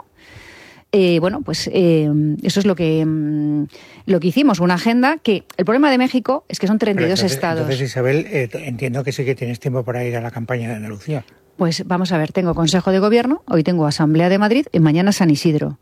Eh, bueno, pues eh, eso es lo que mm, lo que hicimos, una agenda que... El problema de México es que son treinta y dos entonces, estados. Entonces, Isabel, eh, entiendo que sí que tienes tiempo para ir a la campaña de Andalucía. Pues vamos a ver, tengo Consejo de Gobierno, hoy tengo Asamblea de Madrid y mañana San Isidro.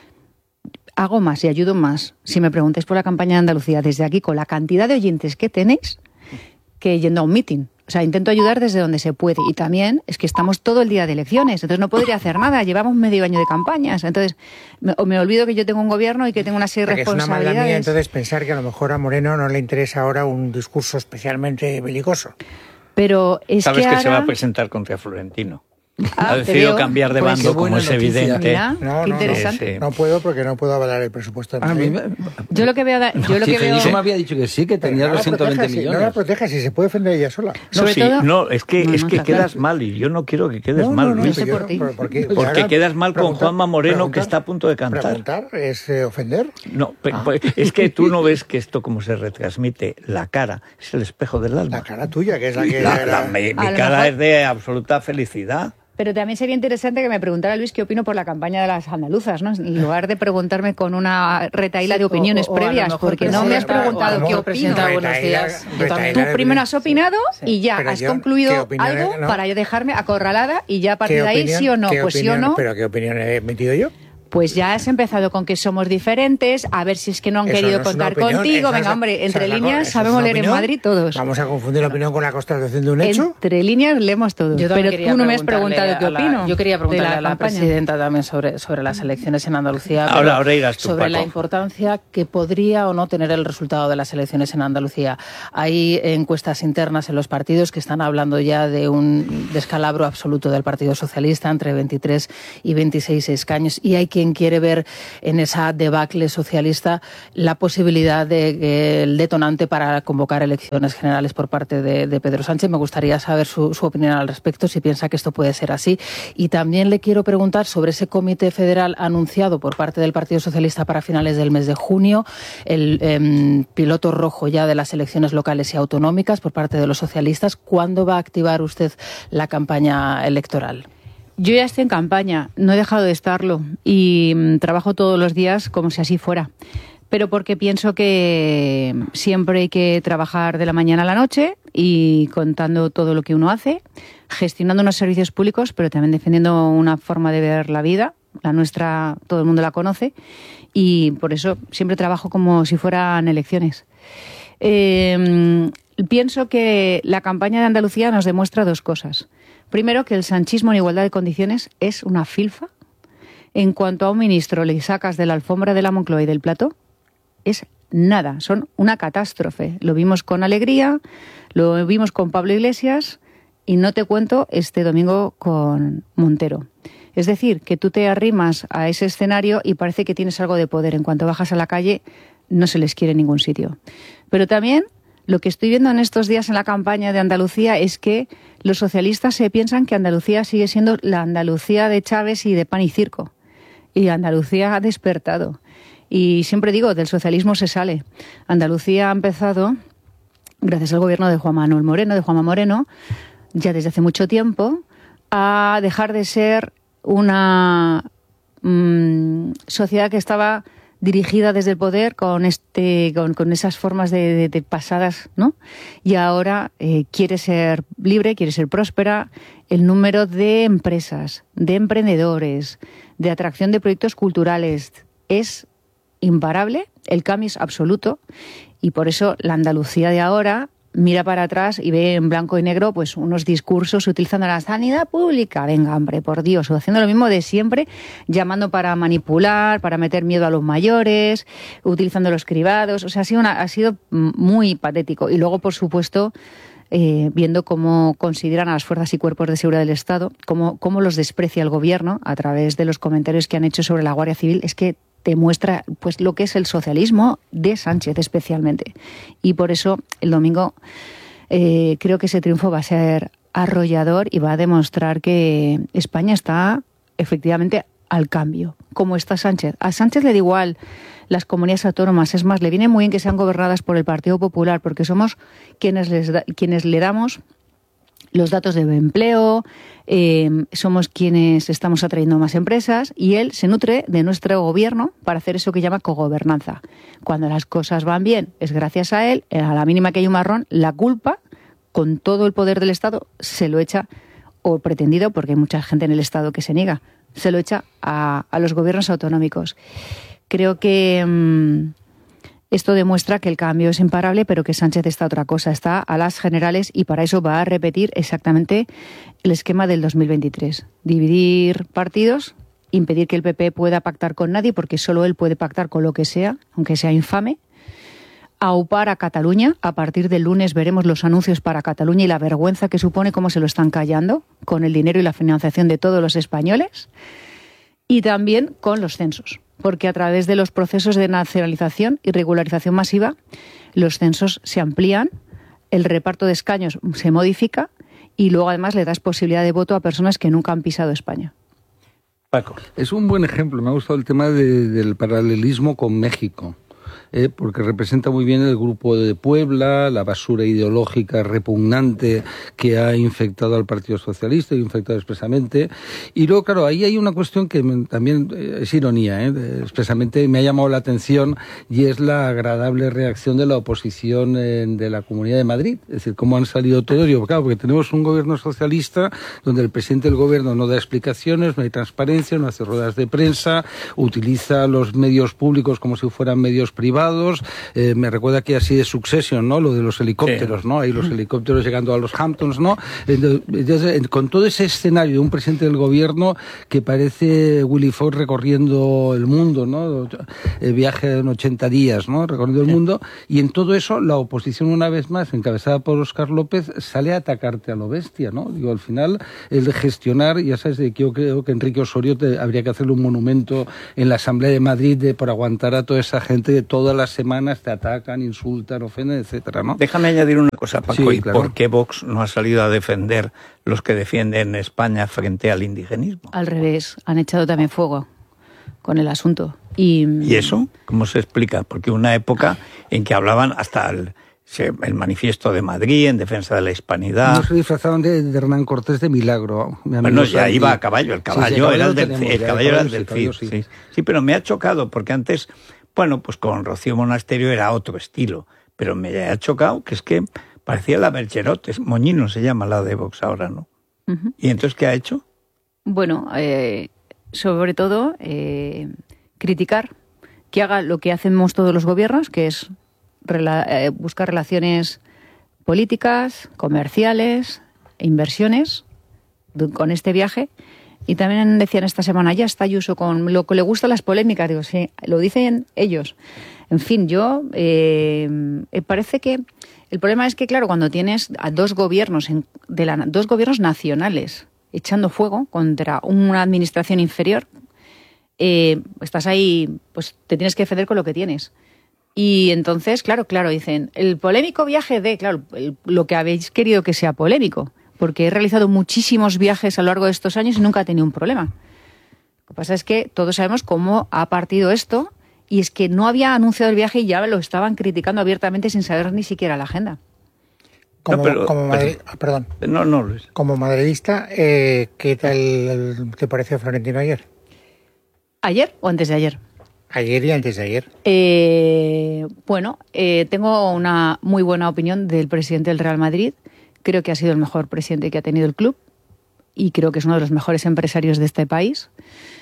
Hago más y ayudo más, si me preguntáis por la campaña de Andalucía, desde aquí, con la cantidad de oyentes que tenéis, que yendo a un meeting. O sea, intento ayudar desde donde se puede. Y también es que estamos todo el día de elecciones, entonces no podría hacer nada. Llevamos medio año de campañas. Entonces, me, o me olvido que yo tengo un gobierno y que tengo una serie de responsabilidades. Es una mala mía, entonces, pensar que a lo mejor a Moreno no le interesa ahora un discurso especialmente belicoso. Pero es Sabes que, que ahora... se va a presentar contra Florentino. Ah, ha decidido veo. cambiar de bando, pues como es evidente. Mira, no, qué no, interesante. No, sí. no puedo porque no puedo avalar el presupuesto de Madrid. Me... Yo lo que veo... Yo no, lo que veo... me había dicho que sí, que tenía no los ciento veinte proteja, millones. Si, no la proteja, si se puede defender ella sola. No, sí, todo... no, es que, no, es no, que claro. quedas mal y yo no quiero que quedes no, mal, no, no, Luis. No, por yo, por, por qué, porque ahora, quedas mal con Juanma Moreno, que está a punto de cantar. ¿Preguntar es eh, ofender? No, ah. Es que tú no ves que esto, como se retransmite, la cara es el espejo del alma. La cara tuya, que es la que... La, la, mi mi cara mejor... es de absoluta felicidad. Pero también sería interesante que me preguntara Luis qué opino por la campaña de las andaluzas, ¿no? En lugar de preguntarme con una retahíla sí, de opiniones o, o previas, porque no me has preguntado qué opino. Buenos días. Tú primero has opinado sí. y ya Pero has yo, concluido algo no? para yo dejarme acorralada y ya a partir de ahí sí o no, pues sí o no. ¿Pero qué opinión he emitido yo? Pues ya has empezado con que somos diferentes, a ver si es que no han Eso querido no es contar una opinión, contigo. esa es Venga, la- hombre, esa entre es la líneas co- esa es sabemos una leer en opinión. Madrid todos. Vamos a confundir la opinión con la constatación de un hecho. Entre líneas leemos todos. Yo también Pero quería tú no me has preguntarle preguntado qué a la- opino. Yo quería preguntarle de la a la campaña. presidenta también sobre, sobre las elecciones en Andalucía. Ahora- pero ahora irás tú, sobre Paco. la importancia que podría o no tener el resultado de las elecciones en Andalucía. Hay encuestas internas en los partidos que están hablando ya de un descalabro absoluto del Partido Socialista entre veintitrés y veintiséis escaños, y hay quien quiere ver en esa debacle socialista la posibilidad de que el detonante para convocar elecciones generales por parte de, de Pedro Sánchez. Me gustaría saber su, su opinión al respecto, si piensa que esto puede ser así. Y también le quiero preguntar sobre ese comité federal anunciado por parte del Partido Socialista para finales del mes de junio, el eh, piloto rojo ya de las elecciones locales y autonómicas por parte de los socialistas. ¿Cuándo va a activar usted la campaña electoral? Yo ya estoy en campaña, no he dejado de estarlo y mm, trabajo todos los días como si así fuera. Pero porque pienso que siempre hay que trabajar de la mañana a la noche y contando todo lo que uno hace, gestionando unos servicios públicos, pero también defendiendo una forma de ver la vida. La nuestra, todo el mundo la conoce, y por eso siempre trabajo como si fueran elecciones. Eh, pienso que la campaña de Andalucía nos demuestra dos cosas. Primero, que el sanchismo en igualdad de condiciones es una filfa. En cuanto a un ministro le sacas de la alfombra de la Moncloa y del plató, es nada, son una catástrofe. Lo vimos con Alegría, lo vimos con Pablo Iglesias y no te cuento este domingo con Montero. Es decir, que tú te arrimas a ese escenario y parece que tienes algo de poder. En cuanto bajas a la calle, no se les quiere en ningún sitio. Pero también lo que estoy viendo en estos días en la campaña de Andalucía es que los socialistas se piensan que Andalucía sigue siendo la Andalucía de Chávez y de pan y circo. Y Andalucía ha despertado. Y siempre digo, del socialismo se sale. Andalucía ha empezado, gracias al gobierno de Juan Manuel Moreno, de Juanma Moreno, ya desde hace mucho tiempo, a dejar de ser una mmm, sociedad que estaba dirigida desde el poder con este con, con esas formas de, de, de pasadas, ¿no? Y ahora eh, quiere ser libre, quiere ser próspera. El número de empresas, de emprendedores, de atracción de proyectos culturales es imparable, el cambio es absoluto, y por eso la Andalucía de ahora mira para atrás y ve en blanco y negro pues unos discursos utilizando la sanidad pública. Venga, hombre, por Dios, o haciendo lo mismo de siempre, llamando para manipular, para meter miedo a los mayores, utilizando los cribados. O sea, ha sido, una, ha sido muy patético. Y luego, por supuesto, eh, viendo cómo consideran a las fuerzas y cuerpos de seguridad del Estado, cómo, cómo los desprecia el gobierno a través de los comentarios que han hecho sobre la Guardia Civil, es que te muestra pues lo que es el socialismo de Sánchez especialmente. Y por eso el domingo eh, creo que ese triunfo va a ser arrollador y va a demostrar que España está efectivamente al cambio, como está Sánchez. A Sánchez le da igual las comunidades autónomas, es más, le viene muy bien que sean gobernadas por el Partido Popular, porque somos quienes, les da, quienes le damos los datos de empleo, eh, somos quienes estamos atrayendo más empresas, y él se nutre de nuestro gobierno para hacer eso que llama cogobernanza. Cuando las cosas van bien es gracias a él, a la mínima que hay un marrón, la culpa, con todo el poder del Estado, se lo echa, o pretendido, porque hay mucha gente en el Estado que se niega, se lo echa a, a los gobiernos autonómicos. Creo que mmm, esto demuestra que el cambio es imparable, pero que Sánchez está otra cosa, está a las generales, y para eso va a repetir exactamente el esquema del dos mil veintitrés. Dividir partidos, impedir que el P P pueda pactar con nadie, porque solo él puede pactar con lo que sea, aunque sea infame. Aupar a Cataluña. A partir del lunes veremos los anuncios para Cataluña y la vergüenza que supone, cómo se lo están callando, con el dinero y la financiación de todos los españoles. Y también con los censos, porque a través de los procesos de nacionalización y regularización masiva, los censos se amplían, el reparto de escaños se modifica y luego además le das posibilidad de voto a personas que nunca han pisado España. Paco. Es un buen ejemplo, me ha gustado el tema de, del paralelismo con México. eh, porque representa muy bien el grupo de Puebla, la basura ideológica repugnante que ha infectado al Partido Socialista, y infectado expresamente. Y luego, claro, ahí hay una cuestión que me, también eh, es ironía, eh, expresamente me ha llamado la atención, y es la agradable reacción de la oposición eh, de la Comunidad de Madrid. Es decir, cómo han salido todos. Digo, claro, porque tenemos un gobierno socialista donde el presidente del gobierno no da explicaciones, no hay transparencia, no hace ruedas de prensa, utiliza los medios públicos como si fueran medios privados. Eh, me recuerda que así de Succession, ¿no? Lo de los helicópteros, sí. ¿no? Ahí los helicópteros llegando a los Hamptons, ¿no? Entonces, con todo ese escenario de un presidente del gobierno que parece Willy Fogg recorriendo el mundo, ¿no? El viaje en ochenta días, ¿no? Recorriendo el sí. mundo. Y en todo eso, la oposición, una vez más, encabezada por Óscar López, sale a atacarte a lo bestia, ¿no? Digo, al final, el de gestionar, ya sabes, de que yo creo que Enrique Osorio te, habría que hacerle un monumento en la Asamblea de Madrid de, por aguantar a toda esa gente que todas las semanas te atacan, insultan, ofenden, etcétera, ¿no? Déjame añadir una cosa, Paco, sí, ¿y claro. por qué Vox no ha salido a defender los que defienden España frente al indigenismo? Al revés, han echado también fuego con el asunto. ¿Y, ¿Y eso? ¿Cómo se explica? Porque una época en que hablaban hasta el, el manifiesto de Madrid en defensa de la hispanidad. No se disfrazaban de, de Hernán Cortés de Milagro. Bueno, ya Santi. Iba a caballo, el caballo, sí, sí, era el del Cid, el caballo era el del Cid. Sí. Sí. sí, pero me ha chocado porque antes, bueno, pues con Rocío Monasterio era otro estilo, pero me ha chocado que es que parecía la Bergerot, Moñino se llama la de Vox ahora, ¿no? Uh-huh. ¿Y entonces qué ha hecho? Bueno, eh, sobre todo eh, criticar, que haga lo que hacemos todos los gobiernos, que es rela- eh, buscar relaciones políticas, comerciales, inversiones de, con este viaje. Y también decían esta semana, ya está Ayuso con lo que le gustan las polémicas. Digo, sí, lo dicen ellos. En fin, yo eh, me parece que el problema es que, claro, cuando tienes a dos gobiernos, en, de la, dos gobiernos nacionales echando fuego contra una administración inferior, eh, estás ahí, pues te tienes que defender con lo que tienes. Y entonces, claro, claro, dicen, el polémico viaje de, claro, el, lo que habéis querido que sea polémico, porque he realizado muchísimos viajes a lo largo de estos años y nunca he tenido un problema. Lo que pasa es que todos sabemos cómo ha partido esto, y es que no había anunciado el viaje y ya lo estaban criticando abiertamente sin saber ni siquiera la agenda. Como, no, pero, como Madrid, pero, perdón. No, no, Luis. Como madridista, eh, ¿qué tal te pareció Florentino ayer? ¿Ayer o antes de ayer? Ayer y antes de ayer. Eh, bueno, eh, tengo una muy buena opinión del presidente del Real Madrid. Creo que ha sido el mejor presidente que ha tenido el club y creo que es uno de los mejores empresarios de este país.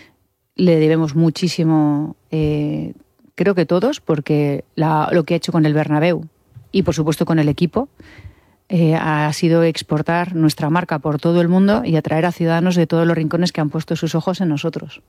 Le debemos muchísimo, eh, creo que todos, porque la, lo que ha hecho con el Bernabéu y, por supuesto, con el equipo, eh, ha sido exportar nuestra marca por todo el mundo y atraer a ciudadanos de todos los rincones que han puesto sus ojos en nosotros.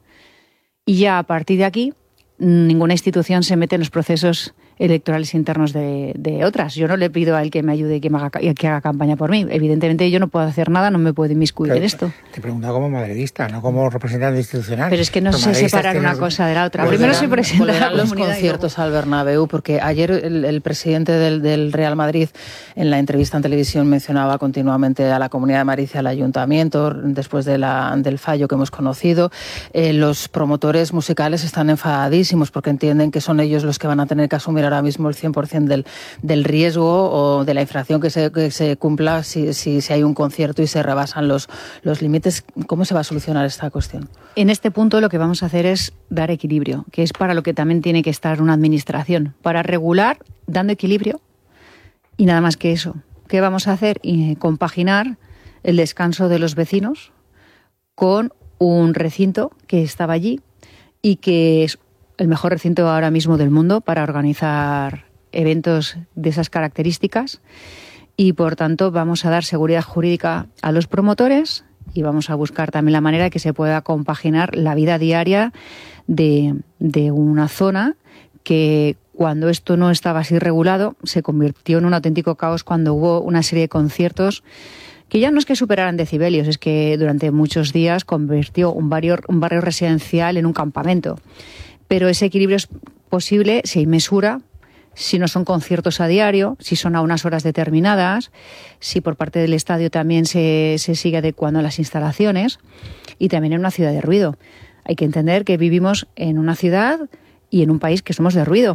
Y ya a partir de aquí, ninguna institución se mete en los procesos electorales internos de, de otras. Yo no le pido a él que me ayude y que, me haga, que haga campaña por mí. Evidentemente yo no puedo hacer nada, no me puedo inmiscuir en esto. Te pregunto como madridista, no como representante institucional. Pero es que no sé separar una cosa de la otra. Primero se presenta los conciertos al Bernabéu, porque ayer el, el presidente del, del Real Madrid en la entrevista en televisión mencionaba continuamente a la Comunidad de Madrid y al Ayuntamiento después de la, del fallo que hemos conocido. Eh, los promotores musicales están enfadadísimos porque entienden que son ellos los que van a tener que asumir ahora mismo el cien por ciento del, del riesgo o de la infracción que se, que se cumpla si, si, si hay un concierto y se rebasan los, los límites. ¿Cómo se va a solucionar esta cuestión? En este punto lo que vamos a hacer es dar equilibrio, que es para lo que también tiene que estar una administración, para regular dando equilibrio y nada más que eso. ¿Qué vamos a hacer? Y compaginar el descanso de los vecinos con un recinto que estaba allí y que es el mejor recinto ahora mismo del mundo para organizar eventos de esas características y, por tanto, vamos a dar seguridad jurídica a los promotores y vamos a buscar también la manera de que se pueda compaginar la vida diaria de, de una zona que, cuando esto no estaba así regulado, se convirtió en un auténtico caos cuando hubo una serie de conciertos que ya no es que superaran decibelios, es que durante muchos días convirtió un barrio, un barrio residencial en un campamento. Pero ese equilibrio es posible si hay mesura, si no son conciertos a diario, si son a unas horas determinadas, si por parte del estadio también se, se sigue adecuando las instalaciones y también en una ciudad de ruido. Hay que entender que vivimos en una ciudad y en un país que somos de ruido.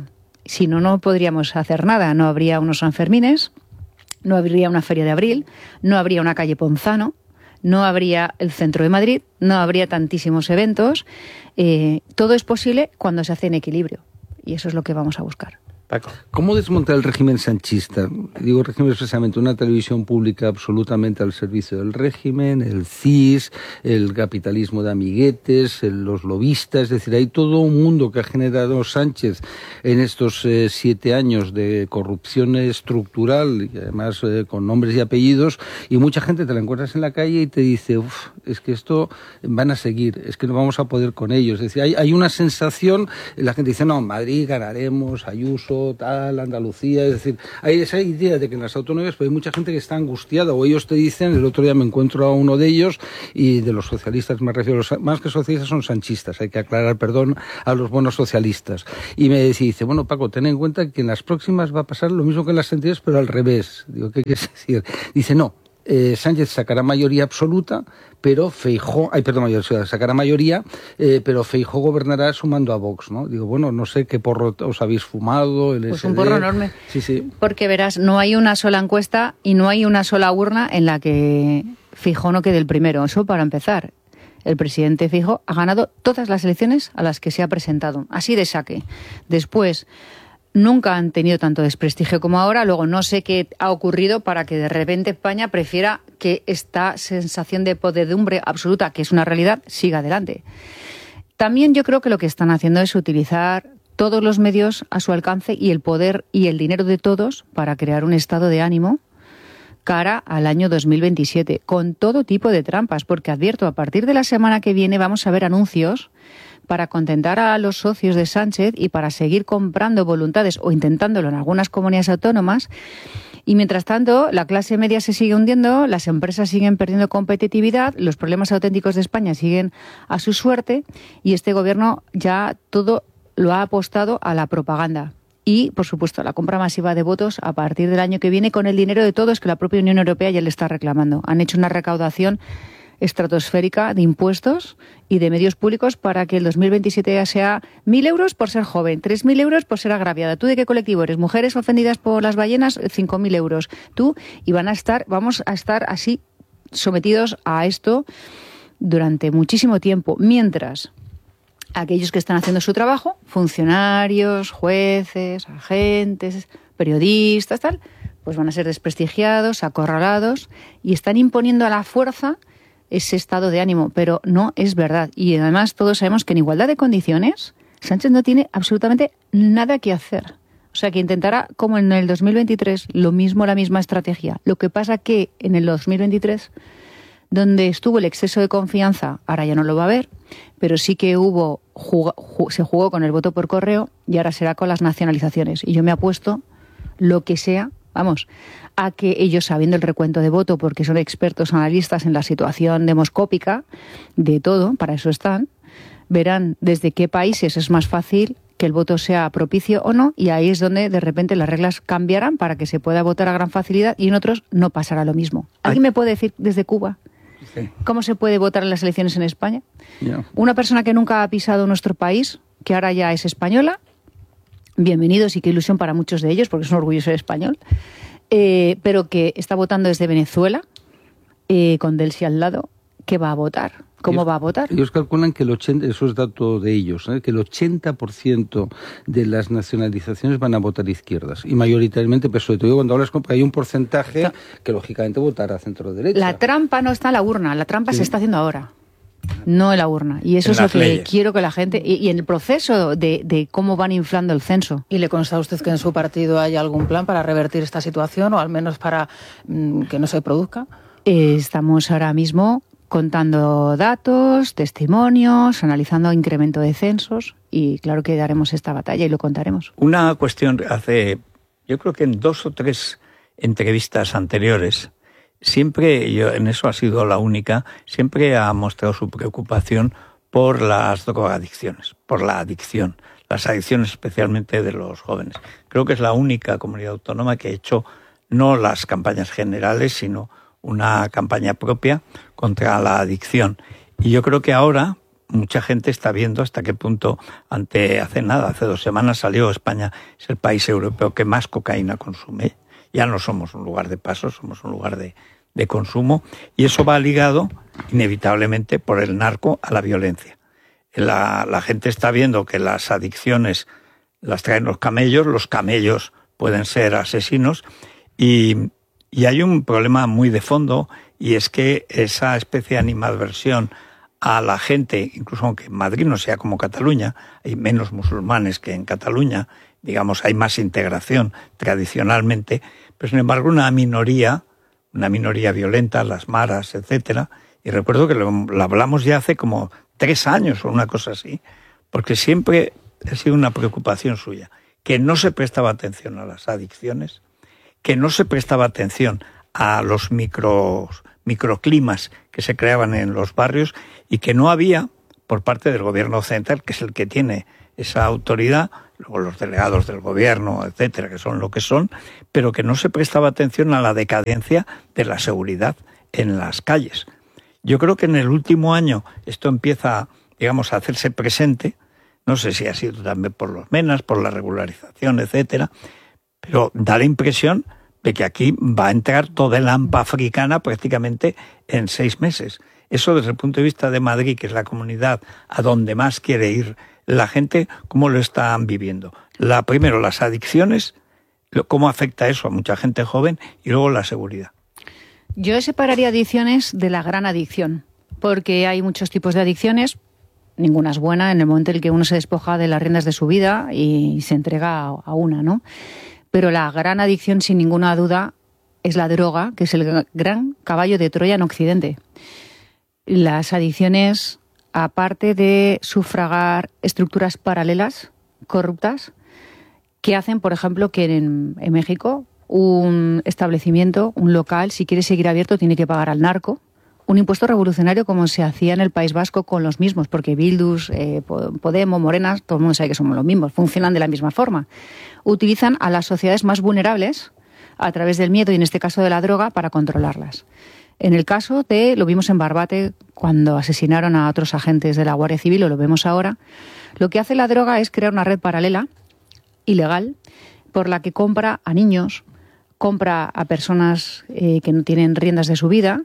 Si no, no podríamos hacer nada. No habría unos Sanfermines, no habría una Feria de Abril, no habría una calle Ponzano, no habría el centro de Madrid, no habría tantísimos eventos. Eh, todo es posible cuando se hace en equilibrio. Y eso es lo que vamos a buscar. Paco. ¿Cómo desmontar el régimen sanchista? Digo régimen expresamente, una televisión pública absolutamente al servicio del régimen, el C I S, el capitalismo de amiguetes, el, los lobistas, es decir, hay todo un mundo que ha generado Sánchez en estos eh, siete años de corrupción estructural, y además eh, con nombres y apellidos, y mucha gente te la encuentras en la calle y te dice, uff, es que esto van a seguir, es que no vamos a poder con ellos. Es decir, hay, hay una sensación, la gente dice, no, en Madrid ganaremos, Ayuso, tal, Andalucía, es decir, hay esa idea de que en las autonomías pues hay mucha gente que está angustiada, o ellos te dicen, el otro día me encuentro a uno de ellos, y de los socialistas me refiero, más que socialistas son sanchistas, hay que aclarar, perdón, a los buenos socialistas, y me dice, bueno, Paco, ten en cuenta que en las próximas va a pasar lo mismo que en las anteriores, pero al revés. Digo, ¿qué quieres decir? Dice, no, Eh, Sánchez sacará mayoría absoluta, pero Feijóo, ay, perdón, mayoría, sacará mayoría, eh, pero Feijóo gobernará sumando a Vox, ¿no? Digo, bueno, no sé qué porro os habéis fumado, el Pues S D. un porro enorme. Sí, sí. Porque verás, no hay una sola encuesta y no hay una sola urna en la que Feijóo no quede el primero. Eso para empezar. El presidente Feijóo ha ganado todas las elecciones a las que se ha presentado, así de saque. Después, nunca han tenido tanto desprestigio como ahora. Luego no sé qué ha ocurrido para que de repente España prefiera que esta sensación de podredumbre absoluta, que es una realidad, siga adelante. También yo creo que lo que están haciendo es utilizar todos los medios a su alcance y el poder y el dinero de todos para crear un estado de ánimo cara al año dos mil veintisiete, con todo tipo de trampas, porque advierto, a partir de la semana que viene vamos a ver anuncios para contentar a los socios de Sánchez y para seguir comprando voluntades o intentándolo en algunas comunidades autónomas. Y mientras tanto, la clase media se sigue hundiendo, las empresas siguen perdiendo competitividad, los problemas auténticos de España siguen a su suerte y este gobierno ya todo lo ha apostado a la propaganda. Y, por supuesto, a la compra masiva de votos a partir del año que viene con el dinero de todos que la propia Unión Europea ya le está reclamando. Han hecho una recaudación estratosférica de impuestos y de medios públicos para que el dos mil veintisiete ya sea mil euros por ser joven, tres mil euros por ser agraviada. ¿Tú de qué colectivo eres? Mujeres ofendidas por las ballenas, cinco mil euros. Tú, y van a estar, vamos a estar así sometidos a esto durante muchísimo tiempo, mientras aquellos que están haciendo su trabajo, funcionarios, jueces, agentes, periodistas, tal, pues van a ser desprestigiados, acorralados y están imponiendo a la fuerza ese estado de ánimo, pero no es verdad. Y además todos sabemos que en igualdad de condiciones Sánchez no tiene absolutamente nada que hacer. O sea, que intentará, como en el dos mil veintitrés, lo mismo, la misma estrategia. Lo que pasa que en el dos mil veintitrés, donde estuvo el exceso de confianza, ahora ya no lo va a haber, pero sí que hubo jug- ju- se jugó con el voto por correo y ahora será con las nacionalizaciones. Y yo me apuesto lo que sea, vamos, a que ellos, sabiendo el recuento de voto, porque son expertos analistas en la situación demoscópica de todo, para eso están, verán desde qué países es más fácil que el voto sea propicio o no, y ahí es donde de repente las reglas cambiarán para que se pueda votar a gran facilidad y en otros no pasará lo mismo. ¿Alguien me puede decir desde Cuba sí. cómo se puede votar en las elecciones en España? Yeah. Una persona que nunca ha pisado nuestro país, que ahora ya es española, bienvenidos y qué ilusión para muchos de ellos, porque es un orgullo ser español, eh, pero que está votando desde Venezuela, eh, con Delcy al lado, ¿qué va a votar? ¿Cómo ellos, va a votar? Ellos calculan que el ochenta, eso es dato de ellos, ¿eh? que el ochenta por ciento de las nacionalizaciones van a votar izquierdas y mayoritariamente P S O E. Te digo, cuando hablas con, hay un porcentaje que lógicamente votará centro-derecha. La trampa no está en la urna, la trampa sí. se está haciendo ahora. No en la urna. Y eso en es lo que leyes. quiero que la gente... Y, y en el proceso de, de cómo van inflando el censo. ¿Y le consta a usted que en su partido hay algún plan para revertir esta situación o al menos para mmm, que no se produzca? Eh, estamos ahora mismo contando datos, testimonios, analizando incremento de censos y claro que daremos esta batalla y lo contaremos. Una cuestión hace... Yo creo que en dos o tres entrevistas anteriores... Siempre, yo en eso ha sido la única, siempre ha mostrado su preocupación por las drogadicciones, por la adicción, las adicciones especialmente de los jóvenes. Creo que es la única comunidad autónoma que ha hecho no las campañas generales, sino una campaña propia contra la adicción. Y yo creo que ahora mucha gente está viendo hasta qué punto, ante hace nada, hace dos semanas salió España, es el país europeo que más cocaína consume. Ya no somos un lugar de paso, somos un lugar de, de consumo, y eso va ligado inevitablemente por el narco a la violencia. La, la gente está viendo que las adicciones las traen los camellos, los camellos pueden ser asesinos, y, y hay un problema muy de fondo, y es que esa especie de animadversión a la gente, incluso aunque en Madrid no sea como Cataluña, hay menos musulmanes que en Cataluña, digamos, hay más integración tradicionalmente, pero sin embargo una minoría, una minoría violenta, las maras, etcétera, y recuerdo que lo, lo hablamos ya hace como tres años o una cosa así, porque siempre ha sido una preocupación suya, que no se prestaba atención a las adicciones, que no se prestaba atención a los micros, microclimas que se creaban en los barrios, y que no había, por parte del gobierno central, que es el que tiene esa autoridad, luego los delegados del gobierno, etcétera, que son lo que son, pero que no se prestaba atención a la decadencia de la seguridad en las calles. Yo creo que en el último año esto empieza, digamos, a hacerse presente, no sé si ha sido también por los menas, por la regularización, etcétera, pero da la impresión de que aquí va a entrar toda el hampa africana prácticamente en seis meses. Eso desde el punto de vista de Madrid, que es la comunidad a donde más quiere ir la gente, ¿cómo lo están viviendo? La, primero, las adicciones, cómo afecta eso a mucha gente joven, y luego la seguridad. Yo separaría adicciones de la gran adicción, porque hay muchos tipos de adicciones, ninguna es buena en el momento en el que uno se despoja de las riendas de su vida y se entrega a una, ¿no? Pero la gran adicción, sin ninguna duda, es la droga, que es el gran caballo de Troya en Occidente. Las adicciones, aparte de sufragar estructuras paralelas, corruptas, que hacen, por ejemplo, que en, en México un establecimiento, un local, si quiere seguir abierto, tiene que pagar al narco un impuesto revolucionario, como se hacía en el País Vasco con los mismos, porque Bildus, eh, Podemos, Morenas, todo el mundo sabe que somos los mismos, funcionan de la misma forma. Utilizan a las sociedades más vulnerables a través del miedo, y en este caso de la droga, para controlarlas. En el caso de, lo vimos en Barbate cuando asesinaron a otros agentes de la Guardia Civil, o lo vemos ahora, lo que hace la droga es crear una red paralela, ilegal, por la que compra a niños, compra a personas eh, que no tienen riendas de su vida,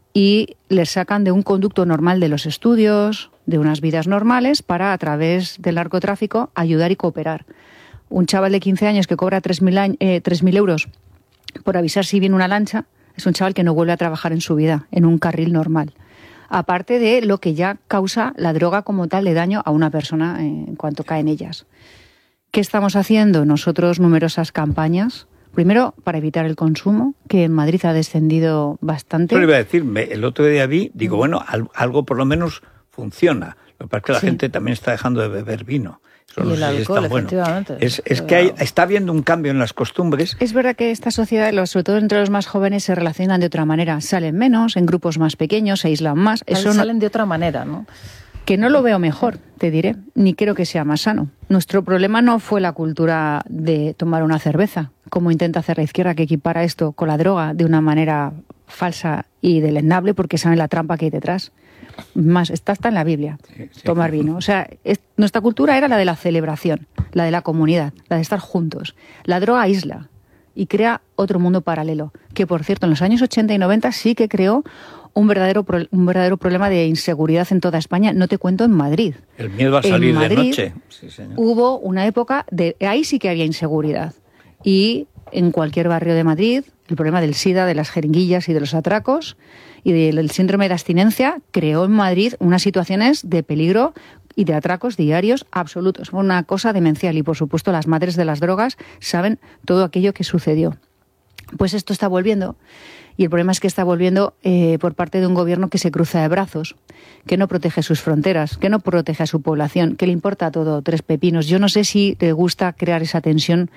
y les sacan de un conducto normal de los estudios, de unas vidas normales, para, a través del narcotráfico, ayudar y cooperar. Un chaval de quince años que cobra tres mil eh, tres mil euros por avisar si viene una lancha, es un chaval que no vuelve a trabajar en su vida, en un carril normal. Aparte de lo que ya causa la droga como tal de daño a una persona en cuanto cae en ellas. ¿Qué estamos haciendo? Nosotros numerosas campañas. Primero, para evitar el consumo, que en Madrid ha descendido bastante. Yo le iba a decir, el otro día vi, digo, bueno, algo por lo menos funciona. Lo que pasa es que la sí. gente también está dejando de beber vino. Eso y no el sé alcohol, si es tan bueno. efectivamente. Es, es que hay, está habiendo un cambio en las costumbres. Es verdad que esta sociedad, sobre todo entre los más jóvenes, se relacionan de otra manera. Salen menos, en grupos más pequeños, se aíslan más. Eso salen no... de otra manera, ¿no? Que no lo veo mejor, te diré, ni creo que sea más sano. Nuestro problema no fue la cultura de tomar una cerveza, como intenta hacer la izquierda, que equipara esto con la droga de una manera falsa y deleznable, porque saben la trampa que hay detrás. Más, está hasta en la Biblia, sí, sí, tomar vino. O sea, es, nuestra cultura era la de la celebración, la de la comunidad, la de estar juntos. La droga aísla y crea otro mundo paralelo, que por cierto en los años ochenta y noventa sí que creó un verdadero un verdadero problema de inseguridad en toda España. No te cuento en Madrid. El miedo a salir en Madrid, de noche. Sí, señor. Hubo una época de ahí sí que había inseguridad. Y en cualquier barrio de Madrid, el problema del SIDA, de las jeringuillas y de los atracos y del síndrome de abstinencia creó en Madrid unas situaciones de peligro y de atracos diarios absolutos. Fue una cosa demencial, y por supuesto las madres de las drogas saben todo aquello que sucedió. Pues esto está volviendo. Y el problema es que está volviendo eh, por parte de un gobierno que se cruza de brazos, que no protege sus fronteras, que no protege a su población, que le importa todo tres pepinos. Yo no sé si le gusta crear esa tensión,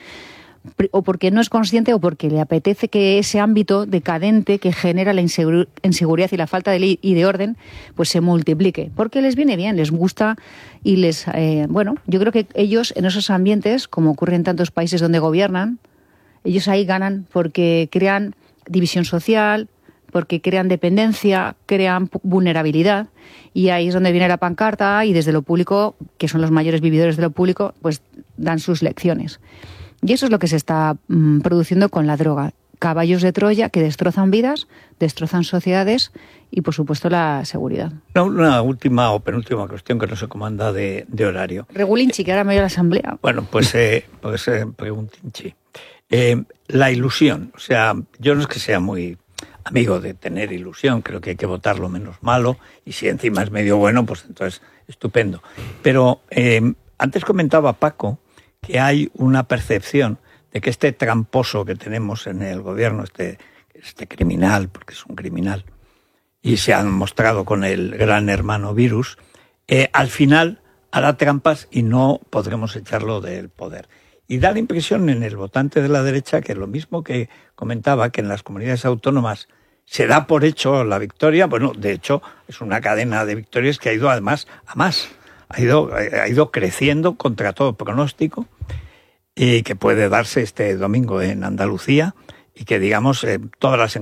o porque no es consciente, o porque le apetece que ese ámbito decadente que genera la insegu- inseguridad y la falta de ley y de orden, pues se multiplique. Porque les viene bien, les gusta y les... Eh, bueno, yo creo que ellos en esos ambientes, como ocurre en tantos países donde gobiernan, ellos ahí ganan porque crean división social, porque crean dependencia, crean vulnerabilidad, y ahí es donde viene la pancarta y desde lo público, que son los mayores vividores de lo público, pues dan sus lecciones. Y eso es lo que se está mmm, produciendo con la droga. Caballos de Troya que destrozan vidas, destrozan sociedades y, por supuesto, la seguridad. Una, una última o penúltima cuestión que no sé cómo anda de, de horario. Regulinchi, que ahora me voy a la asamblea. Bueno, pues, eh, pues eh, preguntinchi. Eh, la ilusión, o sea, yo no es que sea muy amigo de tener ilusión, creo que hay que votar lo menos malo, y si encima es medio bueno, pues entonces estupendo. Pero eh, antes comentaba Paco que hay una percepción de que este tramposo que tenemos en el gobierno, este, este criminal, porque es un criminal, y se han mostrado con el gran hermano virus, eh, al final hará trampas y no podremos echarlo del poder. Y da la impresión en el votante de la derecha que lo mismo que comentaba, que en las comunidades autónomas se da por hecho la victoria, bueno, de hecho es una cadena de victorias que ha ido además a más, ha ido, ha ido creciendo contra todo pronóstico, y que puede darse este domingo en Andalucía, y que digamos eh, todas las